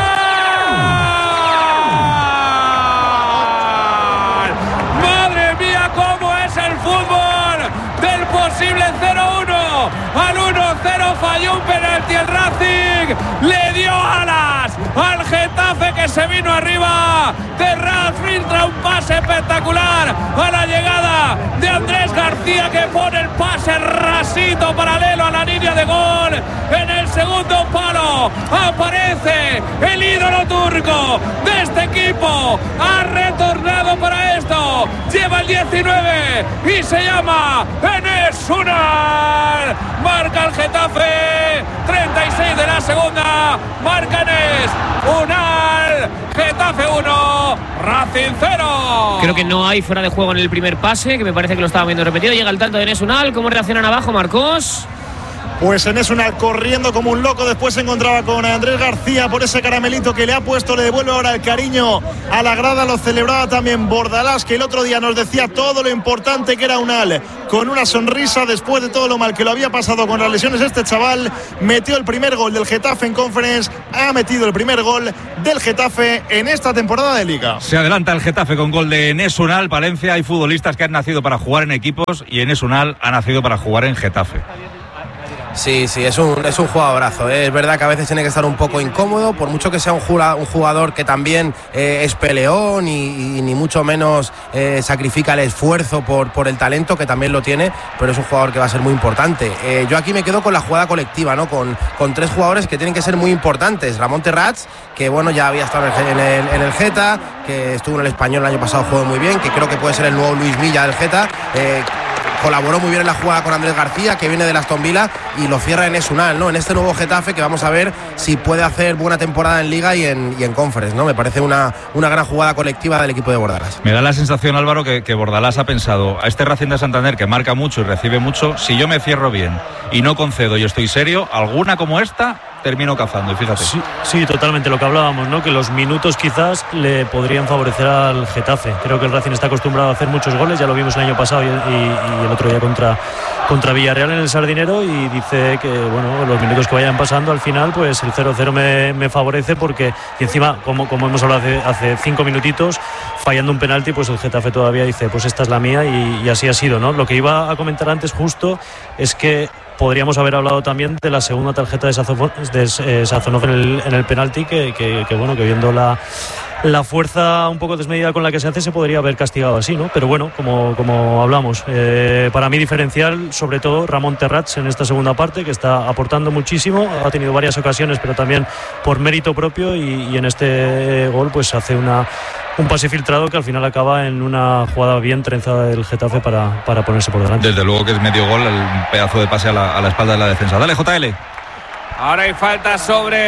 ¡Madre mía, cómo es el fútbol! Del posible cero uno al uno cero falló un penalti el Racing, le dio alas al Getafe que se vino arriba. Terraz filtra un pase espectacular a la llegada de Andrés García, que pone el pase rasito paralelo a la línea de gol. En el segundo palo aparece el ídolo turco de este equipo, ha retornado para esto, lleva el diecinueve y se llama Enes Unal. Marca el Getafe, treinta y seis de la segunda, marca Enes Unal. Getafe uno, Racing cero. Creo que no hay fuera de juego en el primer pase, que me parece que lo estaba viendo repetido. Llega el tanto de Enes Unal. ¿Cómo reaccionan abajo, Marcos? Pues en Esunal corriendo como un loco, después se encontraba con Andrés García por ese caramelito que le ha puesto, le devuelve ahora el cariño a la grada, lo celebraba también Bordalás, que el otro día nos decía todo lo importante que era Unal, con una sonrisa después de todo lo mal que lo había pasado con las lesiones. Este chaval metió el primer gol del Getafe en Conference, ha metido el primer gol del Getafe en esta temporada de Liga. Se adelanta el Getafe con gol de Enes Unal. Palencia, hay futbolistas que han nacido para jugar en equipos y Enes Unal ha nacido para jugar en Getafe. Sí, sí, es un, es un jugadorazo, ¿eh? Es verdad que a veces tiene que estar un poco incómodo, por mucho que sea un jugador, un jugador que también eh, es peleón y, y ni mucho menos eh, sacrifica el esfuerzo por, por el talento, que también lo tiene, pero es un jugador que va a ser muy importante. Eh, yo aquí me quedo con la jugada colectiva, ¿no? Con, con tres jugadores que tienen que ser muy importantes. Ramón Terrats, que bueno, ya había estado en el, en el Geta, que estuvo en el Español el año pasado, jugó muy bien, que creo que puede ser el nuevo Luis Milla del Geta. Eh, Colaboró muy bien en la jugada con Andrés García, que viene del Aston Villa, y lo cierra en Esunal, ¿no? En este nuevo Getafe, que vamos a ver si puede hacer buena temporada en Liga y en, y en Conference, ¿no? Me parece una, una gran jugada colectiva del equipo de Bordalás. Me da la sensación, Álvaro, que, que Bordalás ha pensado, a este Racing de Santander, que marca mucho y recibe mucho, si yo me cierro bien y no concedo y estoy serio, alguna como esta termino cazando, y fíjate. Sí, sí, totalmente, lo que hablábamos, ¿no? Que los minutos quizás le podrían favorecer al Getafe. Creo que el Racing está acostumbrado a hacer muchos goles, ya lo vimos el año pasado y, y, y el otro día contra, contra Villarreal en el Sardinero, y dice que, bueno, los minutos que vayan pasando al final, pues el cero cero me, me favorece, porque, y encima, como, como hemos hablado hace, hace cinco minutitos, fallando un penalti, pues el Getafe todavía dice, pues esta es la mía, y, y así ha sido, ¿no? Lo que iba a comentar antes justo es que podríamos haber hablado también de la segunda tarjeta de Sazonov, de, eh, Sazonov en el, en el penalti, que, que, que bueno, que viendo la, la fuerza un poco desmedida con la que se hace, se podría haber castigado así, ¿no? Pero bueno, como, como hablamos, eh, para mí diferencial, sobre todo Ramón Terrats en esta segunda parte, que está aportando muchísimo, ha tenido varias ocasiones, pero también por mérito propio, y, y en este gol pues hace una un pase filtrado que al final acaba en una jugada bien trenzada del Getafe para, para ponerse por delante. Desde luego que es medio gol, el pedazo de pase a la, a la espalda de la defensa. Dale, J L. Ahora hay falta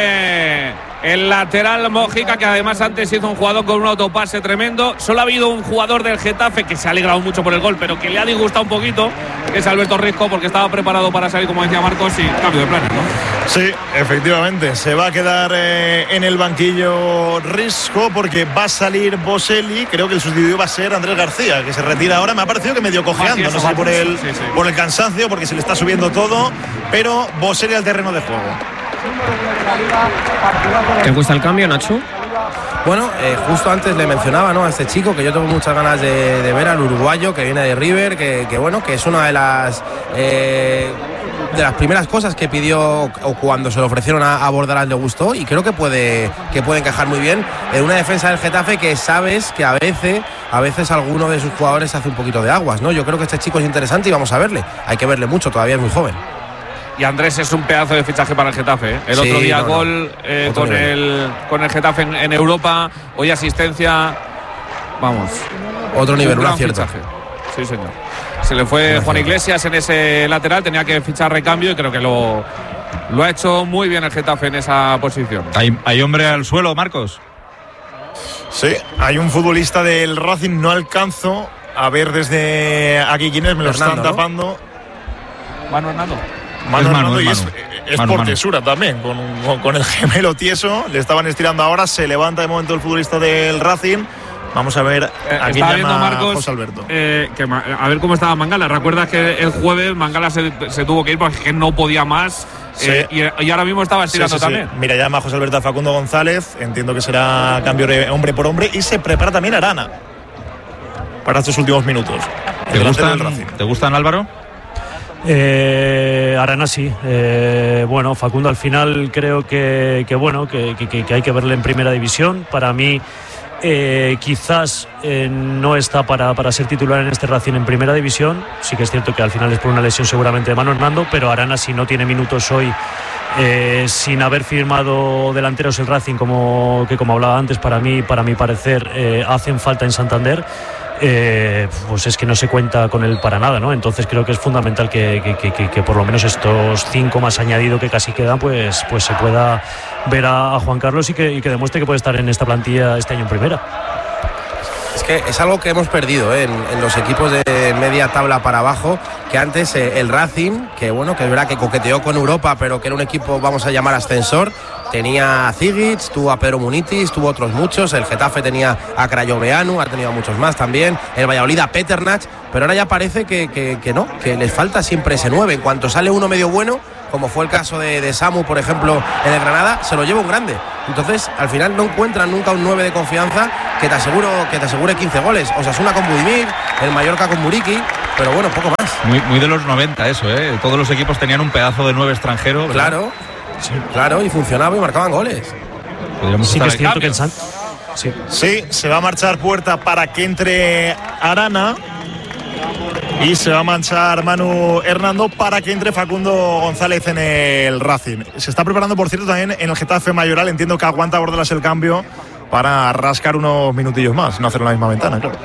sobre el lateral Mójica, que además antes hizo un jugador con un autopase tremendo. Solo ha habido un jugador del Getafe que se ha alegrado mucho por el gol, pero que le ha disgustado un poquito, que es Alberto Risco, porque estaba preparado para salir, como decía Marcos, y cambio de planes, ¿no? Sí, efectivamente, se va a quedar eh, en el banquillo Risco, porque va a salir Boselli. Creo que el sustituto va a ser Andrés García, que se retira ahora. Me ha parecido que medio cojeando, no sé si por el, sí, sí. por el cansancio, porque se le está subiendo todo, pero Boselli al terreno de juego. ¿Te gusta el cambio, Nacho? Bueno, eh, justo antes le mencionaba, ¿no?, a este chico que yo tengo muchas ganas de, de ver, al uruguayo que viene de River, que, que bueno, que es una de las eh, de las primeras cosas que pidió, o cuando se lo ofrecieron a, a Bordalás le gustó, y creo que puede que puede encajar muy bien en una defensa del Getafe, que sabes que a veces a veces alguno de sus jugadores hace un poquito de aguas, ¿no? Yo creo que este chico es interesante y vamos a verle. Hay que verle mucho, todavía es muy joven. Y Andrés es un pedazo de fichaje para el Getafe, ¿eh? El sí, otro día no, gol eh, no. con, el, con el Getafe en, en Europa, hoy asistencia, vamos. Otro nivel, un, un acierto. Fichaje. Sí, señor. Se le fue Juan Iglesias en ese lateral, tenía que fichar recambio y creo que lo, lo ha hecho muy bien el Getafe en esa posición. ¿Hay, hay hombre al suelo, Marcos? Sí, hay un futbolista del Racing, no alcanzo a ver desde aquí quién es, me lo Hernando, están tapando. ¿no? Manu Hernando. Manu, Manu, Hernando, y Manu. es, es Manu, por Manu. tesura también, con, con, con el gemelo tieso, le estaban estirando ahora, se levanta de momento el futbolista del Racing. Vamos a ver eh, a quién llama viendo Marcos, José Alberto. Eh, que, a ver cómo estaba Mangala. ¿Recuerdas que el jueves Mangala se, se tuvo que ir porque no podía más? Sí. Eh, y, y ahora mismo estaba estirando sí, sí, también. Sí. Mira, llama José Alberto a Facundo González, entiendo que será cambio de hombre por hombre, y se prepara también Arana para estos últimos minutos. ¿Te gustan, ¿Te gustan, Álvaro? Eh, Arana sí, eh, bueno, Facundo al final creo que, que bueno que, que, que hay que verle en primera división. Para mí eh, quizás eh, no está para, para ser titular en este Racing en primera división. Sí que es cierto que al final es por una lesión seguramente de Manu Hernando, pero Arana, si no tiene minutos hoy, eh, sin haber firmado delanteros el Racing, como que como hablaba antes, para mí, para mi parecer eh, hacen falta en Santander. Eh, pues es que no se cuenta con él para nada, ¿no? Entonces creo que es fundamental que, que, que, que por lo menos estos cinco más añadido que casi quedan, pues, pues se pueda ver a, a Juan Carlos y que, y que demuestre que puede estar en esta plantilla este año en primera. Es que es algo que hemos perdido ¿eh? en, en los equipos de media tabla para abajo, que antes eh, el Racing, que bueno, que es verdad que coqueteó con Europa, pero que era un equipo, vamos a llamar, ascensor, tenía a Zigic, tuvo a Pedro Munitis, tuvo otros muchos, el Getafe tenía a Crayoveanu, ha tenido a muchos más también, el Valladolid a Peternach, pero ahora ya parece que, que, que no, que les falta siempre ese nueve. En cuanto sale uno medio bueno, como fue el caso de, de Samu, por ejemplo, en el Granada, se lo lleva un grande. Entonces, al final no encuentran nunca un nueve de confianza que te aseguro que te asegure quince goles. Osasuna con Budimir, el Mallorca con Muriqui, pero bueno, poco más. Muy, muy de los noventa eso, ¿eh? Todos los equipos tenían un pedazo de nueve extranjero, ¿verdad? Claro, sí. Claro, y funcionaba y marcaban goles. Podríamos sí que es cierto que el San... Sí. sí, se va a marchar Puerta para que entre Arana. Y se va a manchar Manu Hernando para que entre Facundo González en el Racing. Se está preparando, por cierto, también en el Getafe Mayoral. Entiendo que aguanta Bordalas el cambio para rascar unos minutillos más, no hacer la misma ventana, claro.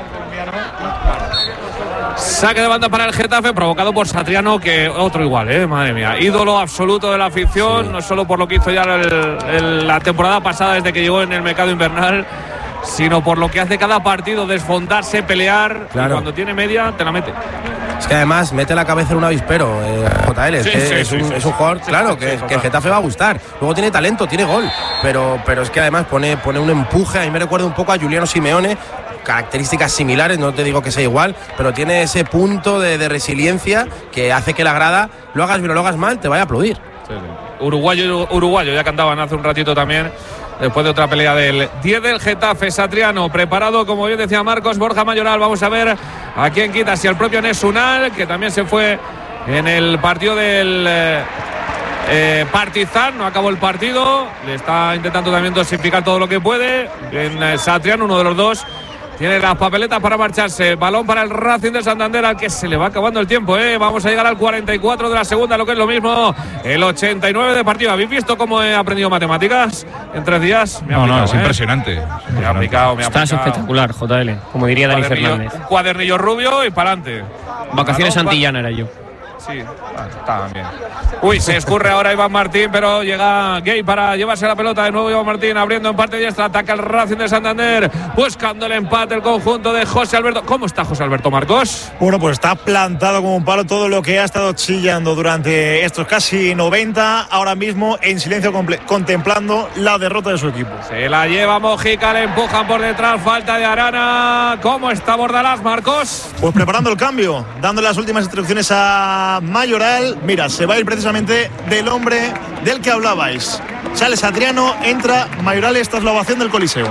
Saque de banda para el Getafe, provocado por Satriano, que otro igual, ¿eh? Madre mía. Ídolo absoluto de la afición, sí. No solo por lo que hizo ya el, el, la temporada pasada desde que llegó en el mercado invernal, sino por lo que hace cada partido, desfondarse, pelear, claro. Y cuando tiene media, te la mete. Es que además mete la cabeza en un avispero, eh, J L, es, sí, que sí, es, un, sí, es un jugador, sí, claro, sí, que, sí, que el Getafe va a gustar. Luego tiene talento, tiene gol, pero, pero es que además pone, pone un empuje. A mí me recuerda un poco a Giuliano Simeone, características similares, no te digo que sea igual, pero tiene ese punto de, de resiliencia que hace que la grada, lo hagas bien o lo hagas mal, te vaya a aplaudir. Sí, sí. Uruguayo, uruguayo, ya cantaban hace un ratito también. Después de otra pelea del diez del Getafe, Satriano preparado, como bien decía Marcos, Borja Mayoral. Vamos a ver a quién quita, si al propio Nesunal, que también se fue en el partido del eh, eh, Partizan, no acabó el partido, le está intentando también dosificar todo lo que puede. En eh, Satriano, uno de los dos, tiene las papeletas para marcharse. Balón para el Racing de Santander, al que se le va acabando el tiempo, ¿eh? Vamos a llegar al cuarenta y cuatro de la segunda, lo que es lo mismo, el ochenta y nueve de partido. ¿Habéis visto cómo he aprendido matemáticas en tres días? Me no, aplicado, no, es ¿eh? impresionante. Me ha aplicado, me ha Estás aplicado. espectacular, J L, como diría Dani Fernández. Un cuadernillo rubio y para adelante. Vacaciones Santillana era yo. Sí, está bien. Uy, se escurre ahora Iván Martín, pero llega Gay para llevarse la pelota. De nuevo Iván Martín abriendo en parte diestra. Ataca el Racing de Santander, buscando el empate el conjunto de José Alberto. ¿Cómo está José Alberto, Marcos? Bueno, pues está plantado como un palo, todo lo que ha estado chillando durante estos casi noventa, ahora mismo en silencio contemplando la derrota de su equipo. Se la lleva Mojica, le empujan por detrás, falta de Arana. ¿Cómo está Bordalás, Marcos? Pues preparando el cambio, dando las últimas instrucciones a Mayoral. Mira, se va a ir precisamente del hombre del que hablabais. Sale Satriano, entra Mayoral. Esta es la ovación del Coliseo.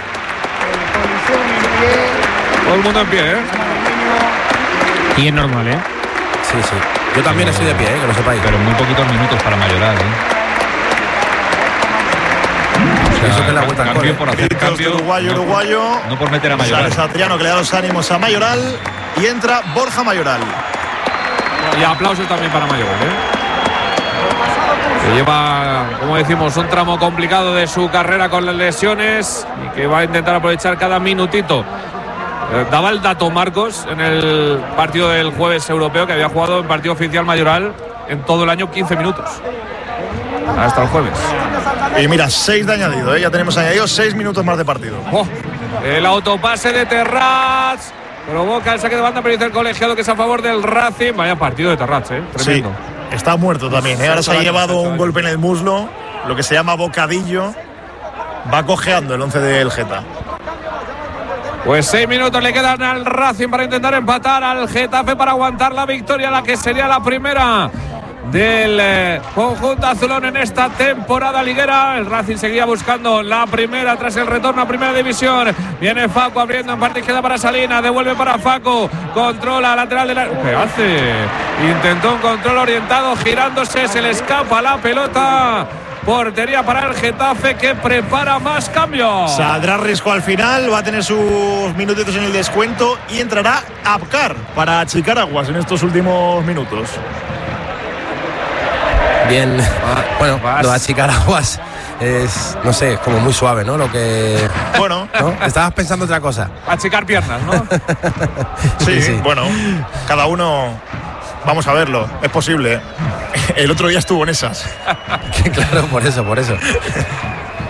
Todo el mundo en pie, ¿eh? Y es normal, ¿eh? Sí, sí. Yo también estoy de pie, ¿eh? Que lo sepáis. Pero muy poquitos minutos para Mayoral, ¿eh? O sea, eso que es la vuelta al cambio por hacer cambio, uruguayo, no, uruguayo. No por meter a Mayoral. Sale Satriano, que le da los ánimos a Mayoral, y entra Borja Mayoral. Y aplausos también para Mayoral, ¿eh? Que lleva, como decimos, un tramo complicado de su carrera con las lesiones y que va a intentar aprovechar cada minutito. Eh, daba el dato Marcos en el partido del jueves europeo, que había jugado en partido oficial Mayoral en todo el año quince minutos. Hasta el jueves. Y mira, seis de añadido, ¿eh? Ya tenemos añadido seis minutos más de partido. Oh, el autopase de Terrats provoca el saque de banda, pero dice el colegiado que es a favor del Racing. Vaya partido de Terrats, ¿eh? Tremendo. Sí, está muerto también, ¿eh? Ahora se ha llevado un golpe en el muslo, lo que se llama bocadillo. Va cojeando el once del Geta. Pues seis minutos le quedan al Racing para intentar empatar al Getafe, para aguantar la victoria, la que sería la primera del eh, conjunto azulón en esta temporada liguera. El Racing seguía buscando la primera tras el retorno a primera división. Viene Facu abriendo en parte izquierda para Salina, devuelve para Facu, controla lateral de la... ¿Qué hace? Intentó un control orientado, girándose, se le escapa la pelota. Portería para el Getafe, que prepara más cambios. Saldrá Risco al final, va a tener sus minutitos en el descuento y entrará Abkar para achicar aguas en estos últimos minutos. Bien, bueno, lo de achicar aguas es, no sé, como muy suave, ¿no? Lo que... Bueno. ¿no? Estabas pensando otra cosa. Achicar piernas, ¿no? sí, sí, sí, bueno, cada uno... Vamos a verlo, es posible. El otro día estuvo en esas. Claro, por eso, por eso.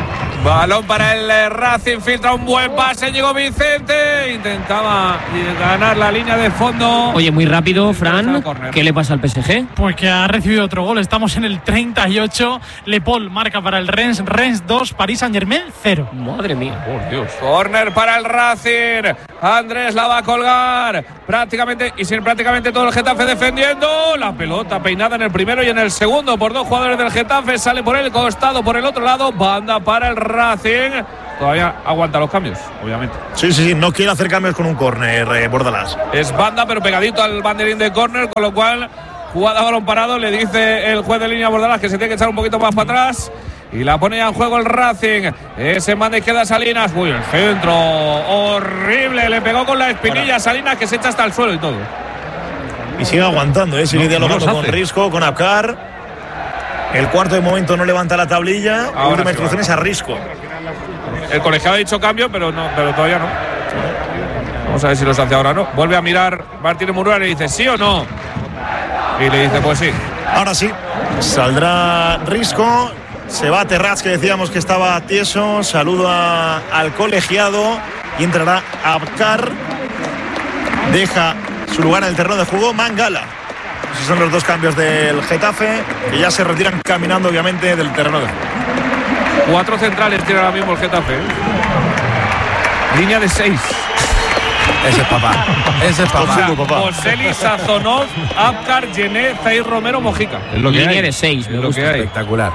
Balón para el Racing, filtra un buen pase, llegó Vicente, intentaba ganar la línea de fondo. Oye, muy rápido, Fran, ¿qué le pasa al P S G? Pues que ha recibido otro gol, estamos en el treinta y ocho, Le Paul marca para el Rennes, Rennes dos, Paris Saint-Germain cero. Madre mía, por Dios. Corner para el Racing, Andrés la va a colgar, prácticamente, y sin prácticamente todo el Getafe defendiendo, la pelota peinada en el primero y en el segundo por dos jugadores del Getafe, sale por el costado, por el otro lado, banda para el Racing. Todavía aguanta los cambios, obviamente. Sí, sí, sí, no quiere hacer cambios con un córner, eh, Bordalás. Es banda, pero pegadito al banderín de córner, con lo cual, jugada a balón parado, le dice el juez de línea a Bordalás que se tiene que echar un poquito más para atrás. Y la pone ya en juego el Racing. Ese en banda izquierda Salinas. Uy, el centro horrible. Le pegó con la espinilla a Salinas, que se echa hasta el suelo y todo. Y sigue aguantando, ¿eh? Sigue no, dialogando no con Risco, con Apcar. El cuarto de momento no levanta la tablilla. Ahora última instrucción es a Risco. El colegiado ha dicho cambio, pero no, pero todavía no. Vamos a ver si los hace ahora o no. Vuelve a mirar Martínez Murúa y le dice ¿sí o no? Y le dice pues sí. Ahora sí. Saldrá Risco. Se va Terraz, que decíamos que estaba tieso. Saluda al colegiado. Y entrará Apcar. Deja su lugar en el terreno de juego Mangala. Esos son los dos cambios del Getafe, que ya se retiran caminando, obviamente, del terreno de juego. Cuatro centrales tiene ahora mismo el Getafe. Línea de seis. Ese es papá. Ese es papá. Joseli, Sazonov, Apcar, Gené, Zair Romero, Mojica. Es lo que Línea hay. de seis. Es lo que hay. Espectacular.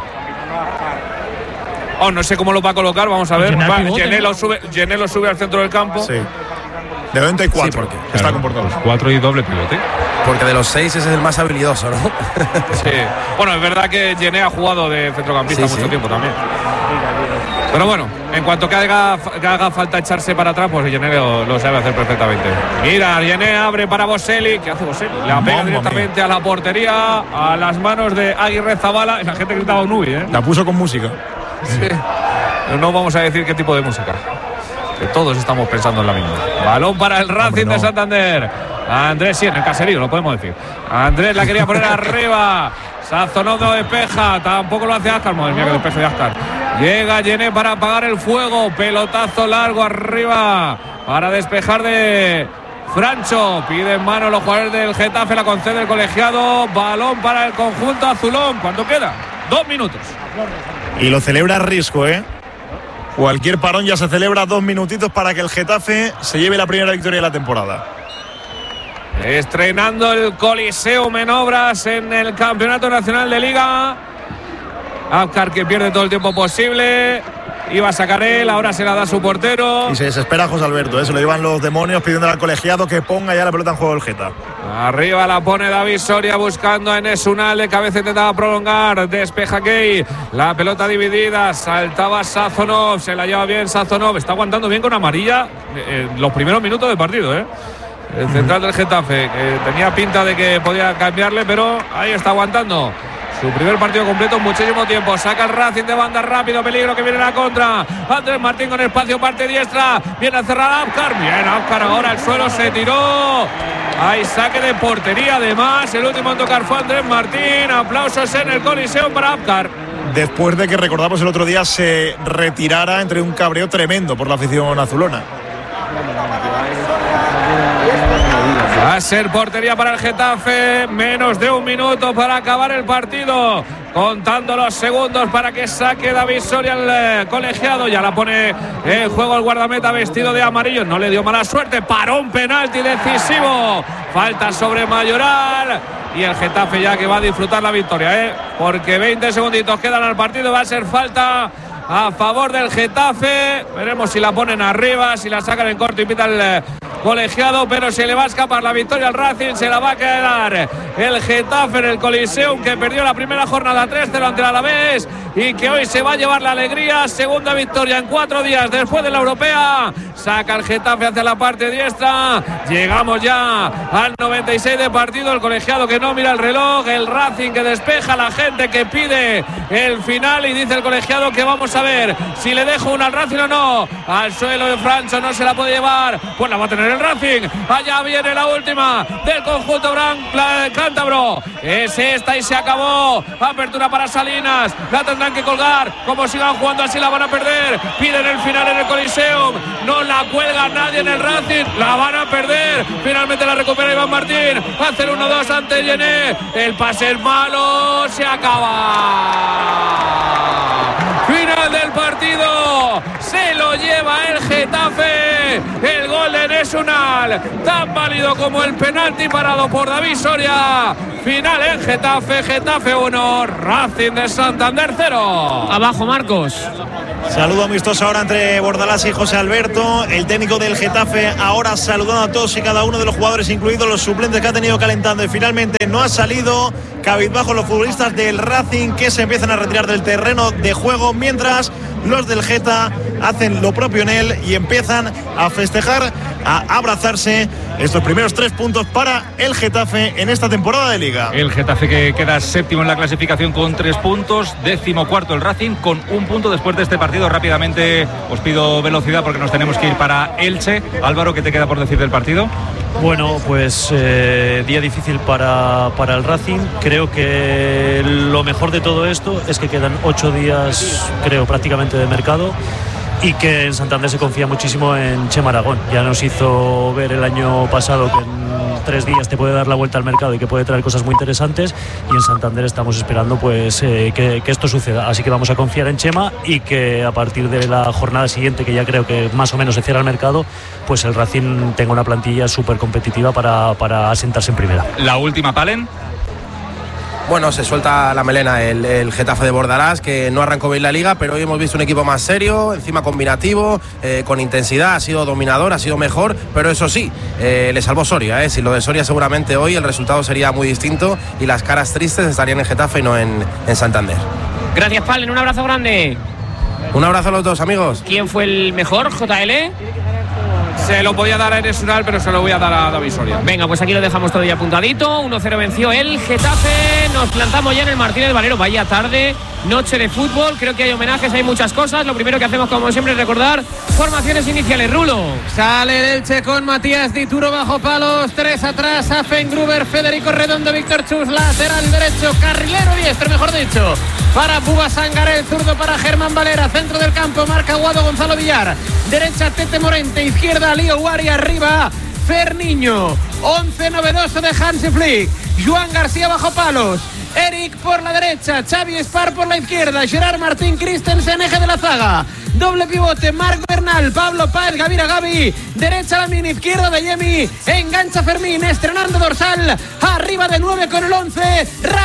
Oh, no sé cómo lo va a colocar, vamos a ver. Gené lo sube, Gené lo sube al centro del campo. Sí. De noventa y cuatro, sí, porque claro, está comportado. Cuatro y doble pivote. Porque de los seis ese es el más habilidoso, ¿no? Sí. Bueno, es verdad que Gené ha jugado de centrocampista sí, mucho sí. tiempo también. Pero bueno, en cuanto que haga, que haga falta echarse para atrás, pues Gené lo, lo sabe hacer perfectamente. Mira, Gené abre para Boselli. ¿Qué hace Boselli? La pega directamente a la portería, a las manos de Aguirre Zabala. La gente gritaba un Ubi, ¿eh? La puso con música. Sí. No vamos a decir qué tipo de música. Que todos estamos pensando en la misma. Balón para el Racing no. de Santander. Andrés, sí, en el caserío, lo podemos decir. Andrés la quería poner arriba. Sazonov no despeja. Tampoco lo hace Ascar. Madre mía, que despeje de Ascar. Llega Gené para apagar el fuego. Pelotazo largo arriba para despejar de Francho. Pide en mano los jugadores del Getafe. La concede el colegiado. Balón para el conjunto azulón. ¿Cuánto queda? Dos minutos. Y lo celebra Risco, ¿eh? Cualquier parón ya se celebra dos minutitos para que el Getafe se lleve la primera victoria de la temporada. Estrenando el Coliseum en obras en el Campeonato Nacional de Liga. Apcar, que pierde todo el tiempo posible. Iba a sacar él, ahora se la da su portero. Y se desespera José Alberto, ¿eh? Se lo llevan los demonios pidiendo al colegiado que ponga ya la pelota en juego el Geta. Arriba la pone David Soria buscando a Enes Unal, de cabeza intentaba prolongar, despeja Key, la pelota dividida, saltaba Sazonov, se la lleva bien Sazonov, está aguantando bien con amarilla en los primeros minutos del partido, ¿eh? El central del Getafe, que tenía pinta de que podía cambiarle, pero ahí está aguantando. Su primer partido completo en muchísimo tiempo. Saca el Racing de banda rápido. Peligro que viene la contra. Andrés Martín con espacio, parte diestra. Viene a cerrar Apcar. Bien, Apcar ahora al suelo se tiró. Hay saque de portería además. El último en tocar fue Andrés Martín. Aplausos en el Coliseum para Apcar. Después de que, recordamos, el otro día se retirara entre un cabreo tremendo por la afición azulona. Va a ser portería para el Getafe. Menos de un minuto para acabar el partido. Contando los segundos para que saque David Soria el eh, colegiado. Ya la pone en juego el guardameta vestido de amarillo. No le dio mala suerte. Paró un penalti decisivo. Falta sobre Mayoral. Y el Getafe ya que va a disfrutar la victoria, ¿eh? Porque veinte segunditos quedan al partido. Va a ser falta a favor del Getafe. Veremos si la ponen arriba, si la sacan en corto y pita el eh, colegiado, pero se le va a escapar la victoria al Racing. Se la va a quedar el Getafe en el Coliseum, que perdió la primera jornada tres cero ante el Alavés y que hoy se va a llevar la alegría. Segunda victoria en cuatro días después de la europea. Saca el Getafe hacia la parte diestra. Llegamos ya al noventa y seis de partido. El colegiado que no mira el reloj. El Racing que despeja, la gente que pide el final, y dice el colegiado que vamos a ver si le dejo una al Racing o no. Al suelo de Francho, no se la puede llevar. Pues la va a tener en el Racing. Allá viene la última del conjunto cántabro. Es esta y se acabó. Apertura para Salinas. La tendrán que colgar. Como sigan jugando así la van a perder. Piden el final en el Coliseum. No la cuelga nadie en el Racing. La van a perder. Finalmente la recupera Iván Martín. Hace el uno dos ante Llené. El pase es malo. Se acaba. Final del partido. Se lo lleva el Getafe. El gol de Nesunal, tan válido como el penalti parado por David Soria. Final en Getafe. Getafe uno, Racing de Santander cero. Abajo, Marcos. Saludo amistoso ahora entre Bordalás y José Alberto. El técnico del Getafe ahora saludando a todos y cada uno de los jugadores, incluidos los suplentes que ha tenido calentando. Y finalmente no ha salido. Cabizbajo los futbolistas del Racing, que se empiezan a retirar del terreno de juego, mientras los del Geta hacen lo propio en él y empiezan a festejar, a abrazarse estos primeros tres puntos para el Getafe en esta temporada de Liga. El Getafe que queda séptimo en la clasificación con tres puntos, décimo cuarto el Racing con un punto después de este partido. Rápidamente os pido velocidad porque nos tenemos que ir para Elche. Álvaro, ¿qué te queda por decir del partido? Bueno, pues eh, día difícil para, para el Racing. Creo que lo mejor de todo esto es que quedan ocho días, creo, prácticamente de mercado, y que en Santander se confía muchísimo en Chema Aragón. Ya nos hizo ver el año pasado que en tres días te puede dar la vuelta al mercado y que puede traer cosas muy interesantes, y en Santander estamos esperando pues eh, que, que esto suceda. Así que vamos a confiar en Chema y que a partir de la jornada siguiente, que ya creo que más o menos se cierra el mercado, pues el Racing tenga una plantilla súper competitiva para, para asentarse en primera. La última, Palen. Bueno, se suelta la melena el, el Getafe de Bordalás, que no arrancó bien la Liga, pero hoy hemos visto un equipo más serio, encima combinativo, eh, con intensidad, ha sido dominador, ha sido mejor, pero eso sí, eh, le salvó Soria. Eh. Sin lo de Soria seguramente hoy el resultado sería muy distinto y las caras tristes estarían en Getafe y no en, en Santander. Gracias, Palen, un abrazo grande. Un abrazo a los dos, amigos. ¿Quién fue el mejor, J L? Se lo podía dar a Nesunal, pero se lo voy a dar a David Soria. Venga, pues aquí lo dejamos todo ya apuntadito. uno cero venció el Getafe. Nos plantamos ya en el Martínez Valero. Vaya tarde, noche de fútbol. Creo que hay homenajes, hay muchas cosas. Lo primero que hacemos, como siempre, es recordar formaciones iniciales. Rulo. Sale el Elche con Matías Dituro bajo palos. Tres atrás, Affengruber, Federico Redondo, Víctor Chus, lateral derecho, carrilero diestro, mejor dicho, para Buba Sangaré, zurdo para Germán Valera, centro del campo, marca Guado Gonzalo Villar, derecha Tete Morente, izquierda Lío Guari, arriba Ferniño, once novedoso de Hansi Flick, Joan García bajo palos, Eric por la derecha, Xavi Espar por la izquierda, Gerard Martín Christensen, eje de la zaga, doble pivote, Marc Bernal, Pablo Páez, Gavira Gavi, derecha la mini, izquierda de Yemi, engancha Fermín, estrenando dorsal, arriba de nueve con el once,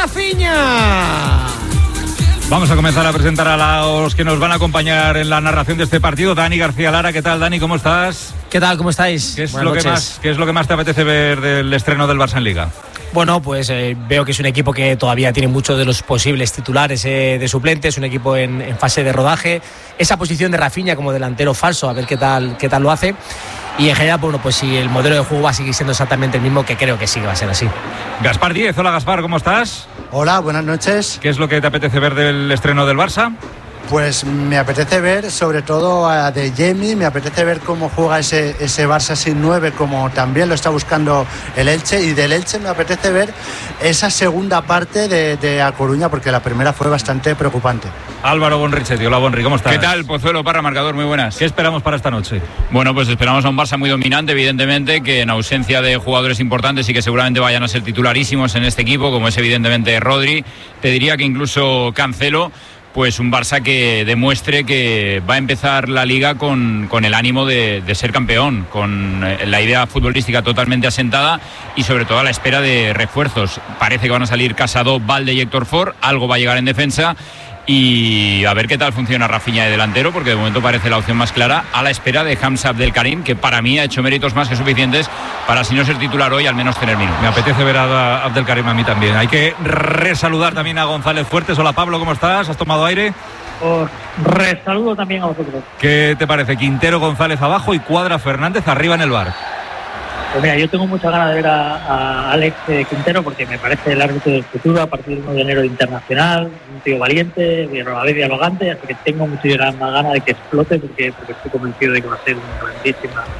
Rafinha. Vamos a comenzar a presentar a los que nos van a acompañar en la narración de este partido. Dani García Lara, ¿qué tal, Dani? ¿Cómo estás? ¿Qué tal? ¿Cómo estáis? ¿Qué es, lo que, más, ¿qué es lo que más te apetece ver del estreno del Barça en Liga? Bueno, pues eh, veo que es un equipo que todavía tiene muchos de los posibles titulares eh, de suplentes, un equipo en, en fase de rodaje. Esa posición de Rafinha como delantero falso, a ver qué tal, qué tal lo hace. Y en general, bueno, pues si el modelo de juego va a seguir siendo exactamente el mismo, que creo que sí que va a ser así. Gaspar Díez, hola Gaspar, ¿cómo estás? Hola, buenas noches. ¿Qué es lo que te apetece ver del estreno del Barça? Pues me apetece ver sobre todo a De Jemi, me apetece ver cómo juega ese, ese Barça sin nueve, como también lo está buscando el Elche, y del Elche me apetece ver esa segunda parte de, de A Coruña, porque la primera fue bastante preocupante. Álvaro Bonrichetti, hola Bonri, ¿cómo estás? ¿Qué tal, Pozuelo, Parra, marcador? Muy buenas. ¿Qué esperamos para esta noche? Bueno, pues esperamos a un Barça muy dominante, evidentemente, que en ausencia de jugadores importantes y que seguramente vayan a ser titularísimos en este equipo, como es evidentemente Rodri, te diría que incluso Cancelo, pues un Barça que demuestre que va a empezar la Liga con, con el ánimo de, de ser campeón, con la idea futbolística totalmente asentada y sobre todo a la espera de refuerzos. Parece que van a salir Casado, Valde y Héctor Ford, algo va a llegar en defensa y a ver qué tal funciona Rafinha de delantero, porque de momento parece la opción más clara, a la espera de Hamza Abdelkarim, que para mí ha hecho méritos más que suficientes para, si no ser titular hoy, al menos tener minutos. Me apetece ver a Abdelkarim a mí también. Hay que resaludar también a González Fuertes. Hola Pablo, ¿cómo estás? ¿Has tomado aire? Os resaludo también a vosotros. ¿Qué te parece? Quintero, González abajo y Cuadra Fernández arriba en el bar. Pues mira, yo tengo muchas ganas de ver a, a Alex Quintero, porque me parece el árbitro del futuro a partir del uno de enero internacional, un tío valiente, a la vez dialogante, así que tengo muchísimas ganas de que explote, porque, porque estoy convencido de que va a ser una grandísima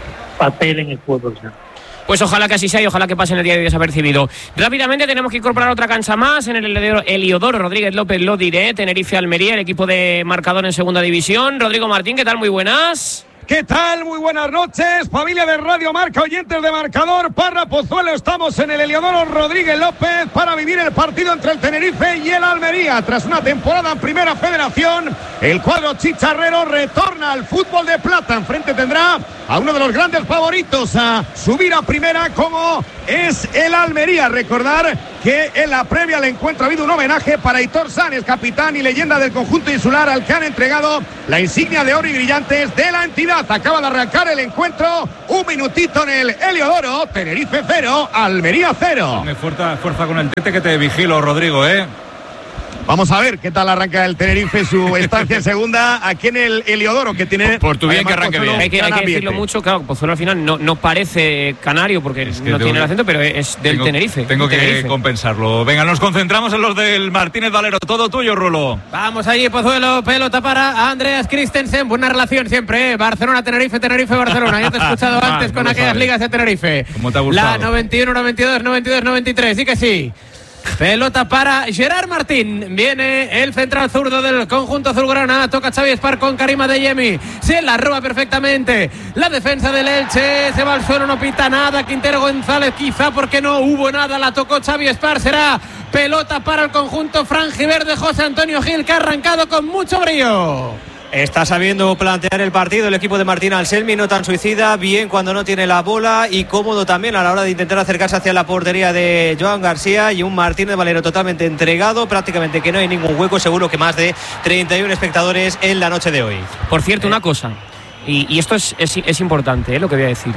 papel en el fútbol profesional. Pues ojalá que así sea y ojalá que pase en el día de hoy desapercibido. Rápidamente tenemos que incorporar otra cancha más en el Heliodoro Rodríguez López Lodiré, Tenerife Almería, el equipo de marcador en segunda división. Rodrigo Martín, ¿qué tal? Muy buenas. ¿Qué tal? Muy buenas noches, familia de Radio Marca, oyentes de Marcador, Parra Pozuelo. Estamos en el Heliodoro Rodríguez López para vivir el partido entre el Tenerife y el Almería. Tras una temporada en Primera Federación, el cuadro chicharrero retorna al fútbol de plata. Enfrente tendrá a uno de los grandes favoritos a subir a Primera, como es el Almería. Recordar que en la previa al encuentro ha habido un homenaje para Aitor Sánchez, capitán y leyenda del conjunto insular, al que han entregado la insignia de oro y brillantes de la entidad. Acaba de arrancar el encuentro, un minutito en el Heliodoro. Tenerife cero, Almería cero. Me fuerza, fuerza con el tete que te vigilo, Rodrigo, ¿eh? Vamos a ver qué tal arranca el Tenerife su estancia en segunda aquí en el Heliodoro, que tiene... Por tu bien que arranque bien. Hay que, hay que decirlo mucho, claro, Pozuelo al final no, no parece canario porque es que no tiene el acento, pero es del tengo, Tenerife. Tengo que Tenerife. compensarlo. Venga, nos concentramos en los del Martínez Valero. Todo tuyo, Rulo. Vamos allí, Pozuelo, pelota para Andreas Christensen. Buena relación siempre, ¿eh? Barcelona, Tenerife, Tenerife, Barcelona. Ya te he escuchado ah, antes no con aquellas sabes. ligas de Tenerife. ¿Cómo te ha gustado? La noventa y uno, noventa y dos, noventa y dos, noventa y tres, sí que sí. Pelota para Gerard Martín. Viene el central zurdo del conjunto azulgrana. Toca Xavi Espar con Karima Adeyemi. Se la roba perfectamente la defensa del Elche. Se va al suelo, no pita nada. Quintero González, quizá porque no hubo nada. La tocó Xavi Espar. Será pelota para el conjunto franjiverde. José Antonio Gil, que ha arrancado con mucho brío. Está sabiendo plantear el partido el equipo de Martín Anselmi, no tan suicida, bien cuando no tiene la bola y cómodo también a la hora de intentar acercarse hacia la portería de Joan García, y un Martínez Valero totalmente entregado, prácticamente que no hay ningún hueco, seguro que más de treinta y uno espectadores en la noche de hoy. Por cierto, eh. una cosa, y, y esto es, es, es importante, eh, lo que voy a decir.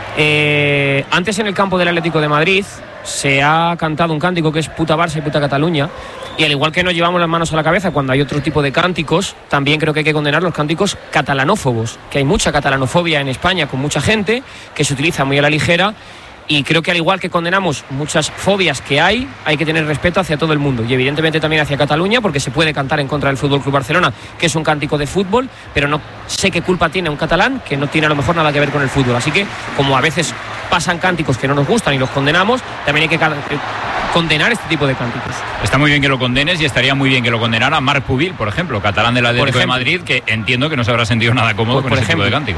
Eh, antes en el campo del Atlético de Madrid se ha cantado un cántico que es puta Barça y puta Cataluña, y al igual que nos llevamos las manos a la cabeza cuando hay otro tipo de cánticos, también creo que hay que condenar los cánticos catalanófobos, que hay mucha catalanofobia en España con mucha gente que se utiliza muy a la ligera. Y creo que al igual que condenamos muchas fobias que hay, hay que tener respeto hacia todo el mundo y evidentemente también hacia Cataluña, porque se puede cantar en contra del F C Barcelona, que es un cántico de fútbol, pero no sé qué culpa tiene un catalán que no tiene a lo mejor nada que ver con el fútbol. Así que, como a veces pasan cánticos que no nos gustan y los condenamos, también hay que condenar este tipo de cánticos. Está muy bien que lo condenes y estaría muy bien que lo condenara Marc Pubil, por ejemplo, catalán del Atlético de Madrid, que entiendo que no se habrá sentido nada cómodo pues, con ese ejemplo. tipo de cánticos.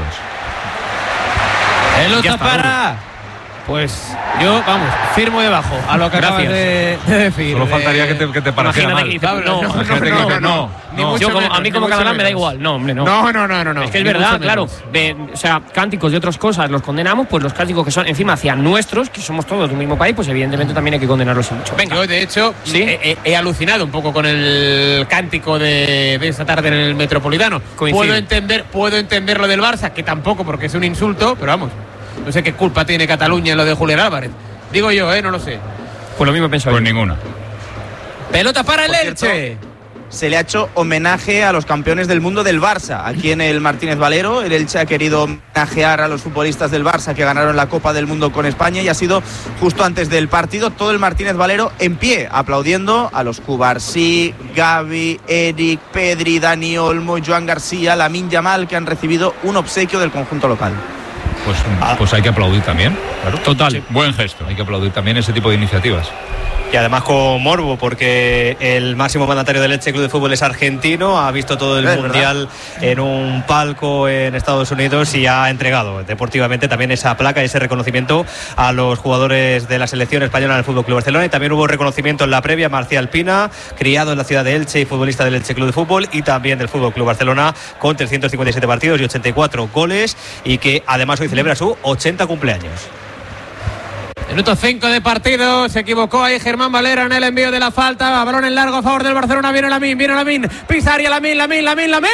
Pelota para... Pues yo, vamos, firmo debajo a lo que acabas de, de decir. Solo faltaría que te, que te pareciera mal. Que dice, no, no, no, no, no, no, no. Yo como, a mí como catalán me da igual. No, hombre, no. No, no, no, no, no. Es que es verdad, claro. De, o sea, cánticos de otras cosas los condenamos, pues los cánticos que son encima hacia nuestros, que somos todos de un mismo país, pues evidentemente también hay que condenarlos mucho. Venga. Yo, de hecho, ¿sí? he, he alucinado un poco con el cántico de, de esta tarde en el Metropolitano. Coincide. Puedo entender, puedo entender lo del Barça, que tampoco porque es un insulto, pero vamos. No sé qué culpa tiene Cataluña en lo de Julián Álvarez. Digo yo, ¿eh? No lo sé. Pues lo mismo pensaba. Pues ninguna. Pelota para el Por Elche. Cierto, se le ha hecho homenaje a los campeones del mundo del Barça. Aquí en el Martínez Valero, el Elche ha querido homenajear a los futbolistas del Barça que ganaron la Copa del Mundo con España, y ha sido justo antes del partido todo el Martínez Valero en pie, aplaudiendo a los Cubarsí, Gavi, Eric, Pedri, Dani Olmo, Joan García, Lamine Yamal, que han recibido un obsequio del conjunto local. Pues, pues hay que aplaudir también, claro. Total. Sí. Buen gesto. Hay que aplaudir también ese tipo de iniciativas. Y además con morbo, porque el máximo mandatario del Elche Club de Fútbol es argentino, ha visto todo el es mundial verdad. en un palco en Estados Unidos y ha entregado deportivamente también esa placa y ese reconocimiento a los jugadores de la selección española del F C Barcelona. Y también hubo reconocimiento en la previa, Marcial Pina, criado en la ciudad de Elche y futbolista del Elche Club de Fútbol, y también del F C Barcelona, con trescientos cincuenta y siete partidos y ochenta y cuatro goles, y que además hoy celebra su ochenta cumpleaños. Minuto cinco de partido, se equivocó ahí Germán Valera en el envío de la falta, balón en largo a favor del Barcelona, viene Lamine, viene Lamine, Pisaria, Lamine, Lamine, Lamine, Lamine,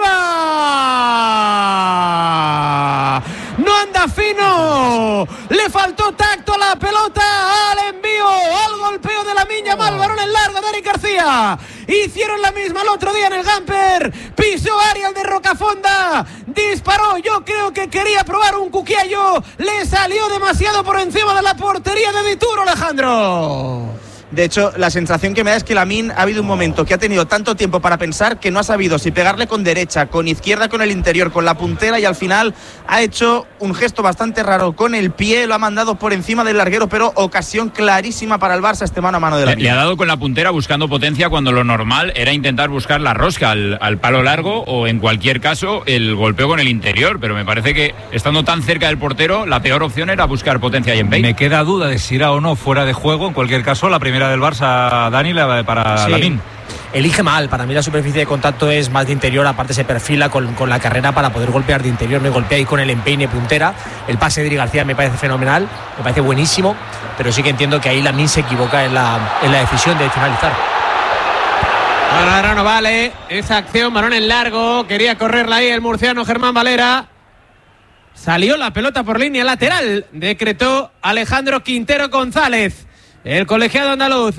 arriba. No anda fino, le faltó tacto a la pelota, al envío, al golpeo de Lamine Yamal, balón en largo de Eric García. Hicieron la misma el otro día en el Gamper, pisó Ariel de Rocafonda, disparó, yo creo que quería probar un cuquiello, le salió demasiado por encima de la portería de Dituro, Alejandro. De hecho, la sensación que me da es que Lamine ha habido un momento que ha tenido tanto tiempo para pensar que no ha sabido si pegarle con derecha, con izquierda, con el interior, con la puntera, y al final ha hecho un gesto bastante raro con el pie, lo ha mandado por encima del larguero, pero ocasión clarísima para el Barça, este mano a mano de Lamine. Le ha dado con la puntera buscando potencia cuando lo normal era intentar buscar la rosca al, al palo largo o en cualquier caso el golpeo con el interior, pero me parece que estando tan cerca del portero la peor opción era buscar potencia y empeño. Me queda duda de si irá o no fuera de juego. En cualquier caso, la primera del Barça, Dani, la para Sí. Lamine. Elige mal, para mí la superficie de contacto es más de interior, aparte se perfila con, con la carrera para poder golpear de interior, me golpea ahí con el empeine puntera. El pase de Dri García me parece fenomenal, me parece buenísimo, pero sí que entiendo que ahí Lamine se equivoca en la, en la decisión de finalizar. Bueno, ahora no vale esa acción, balón en largo, quería correrla ahí el murciano Germán Valera. Salió la pelota por línea lateral, decretó Alejandro Quintero González, el colegiado andaluz.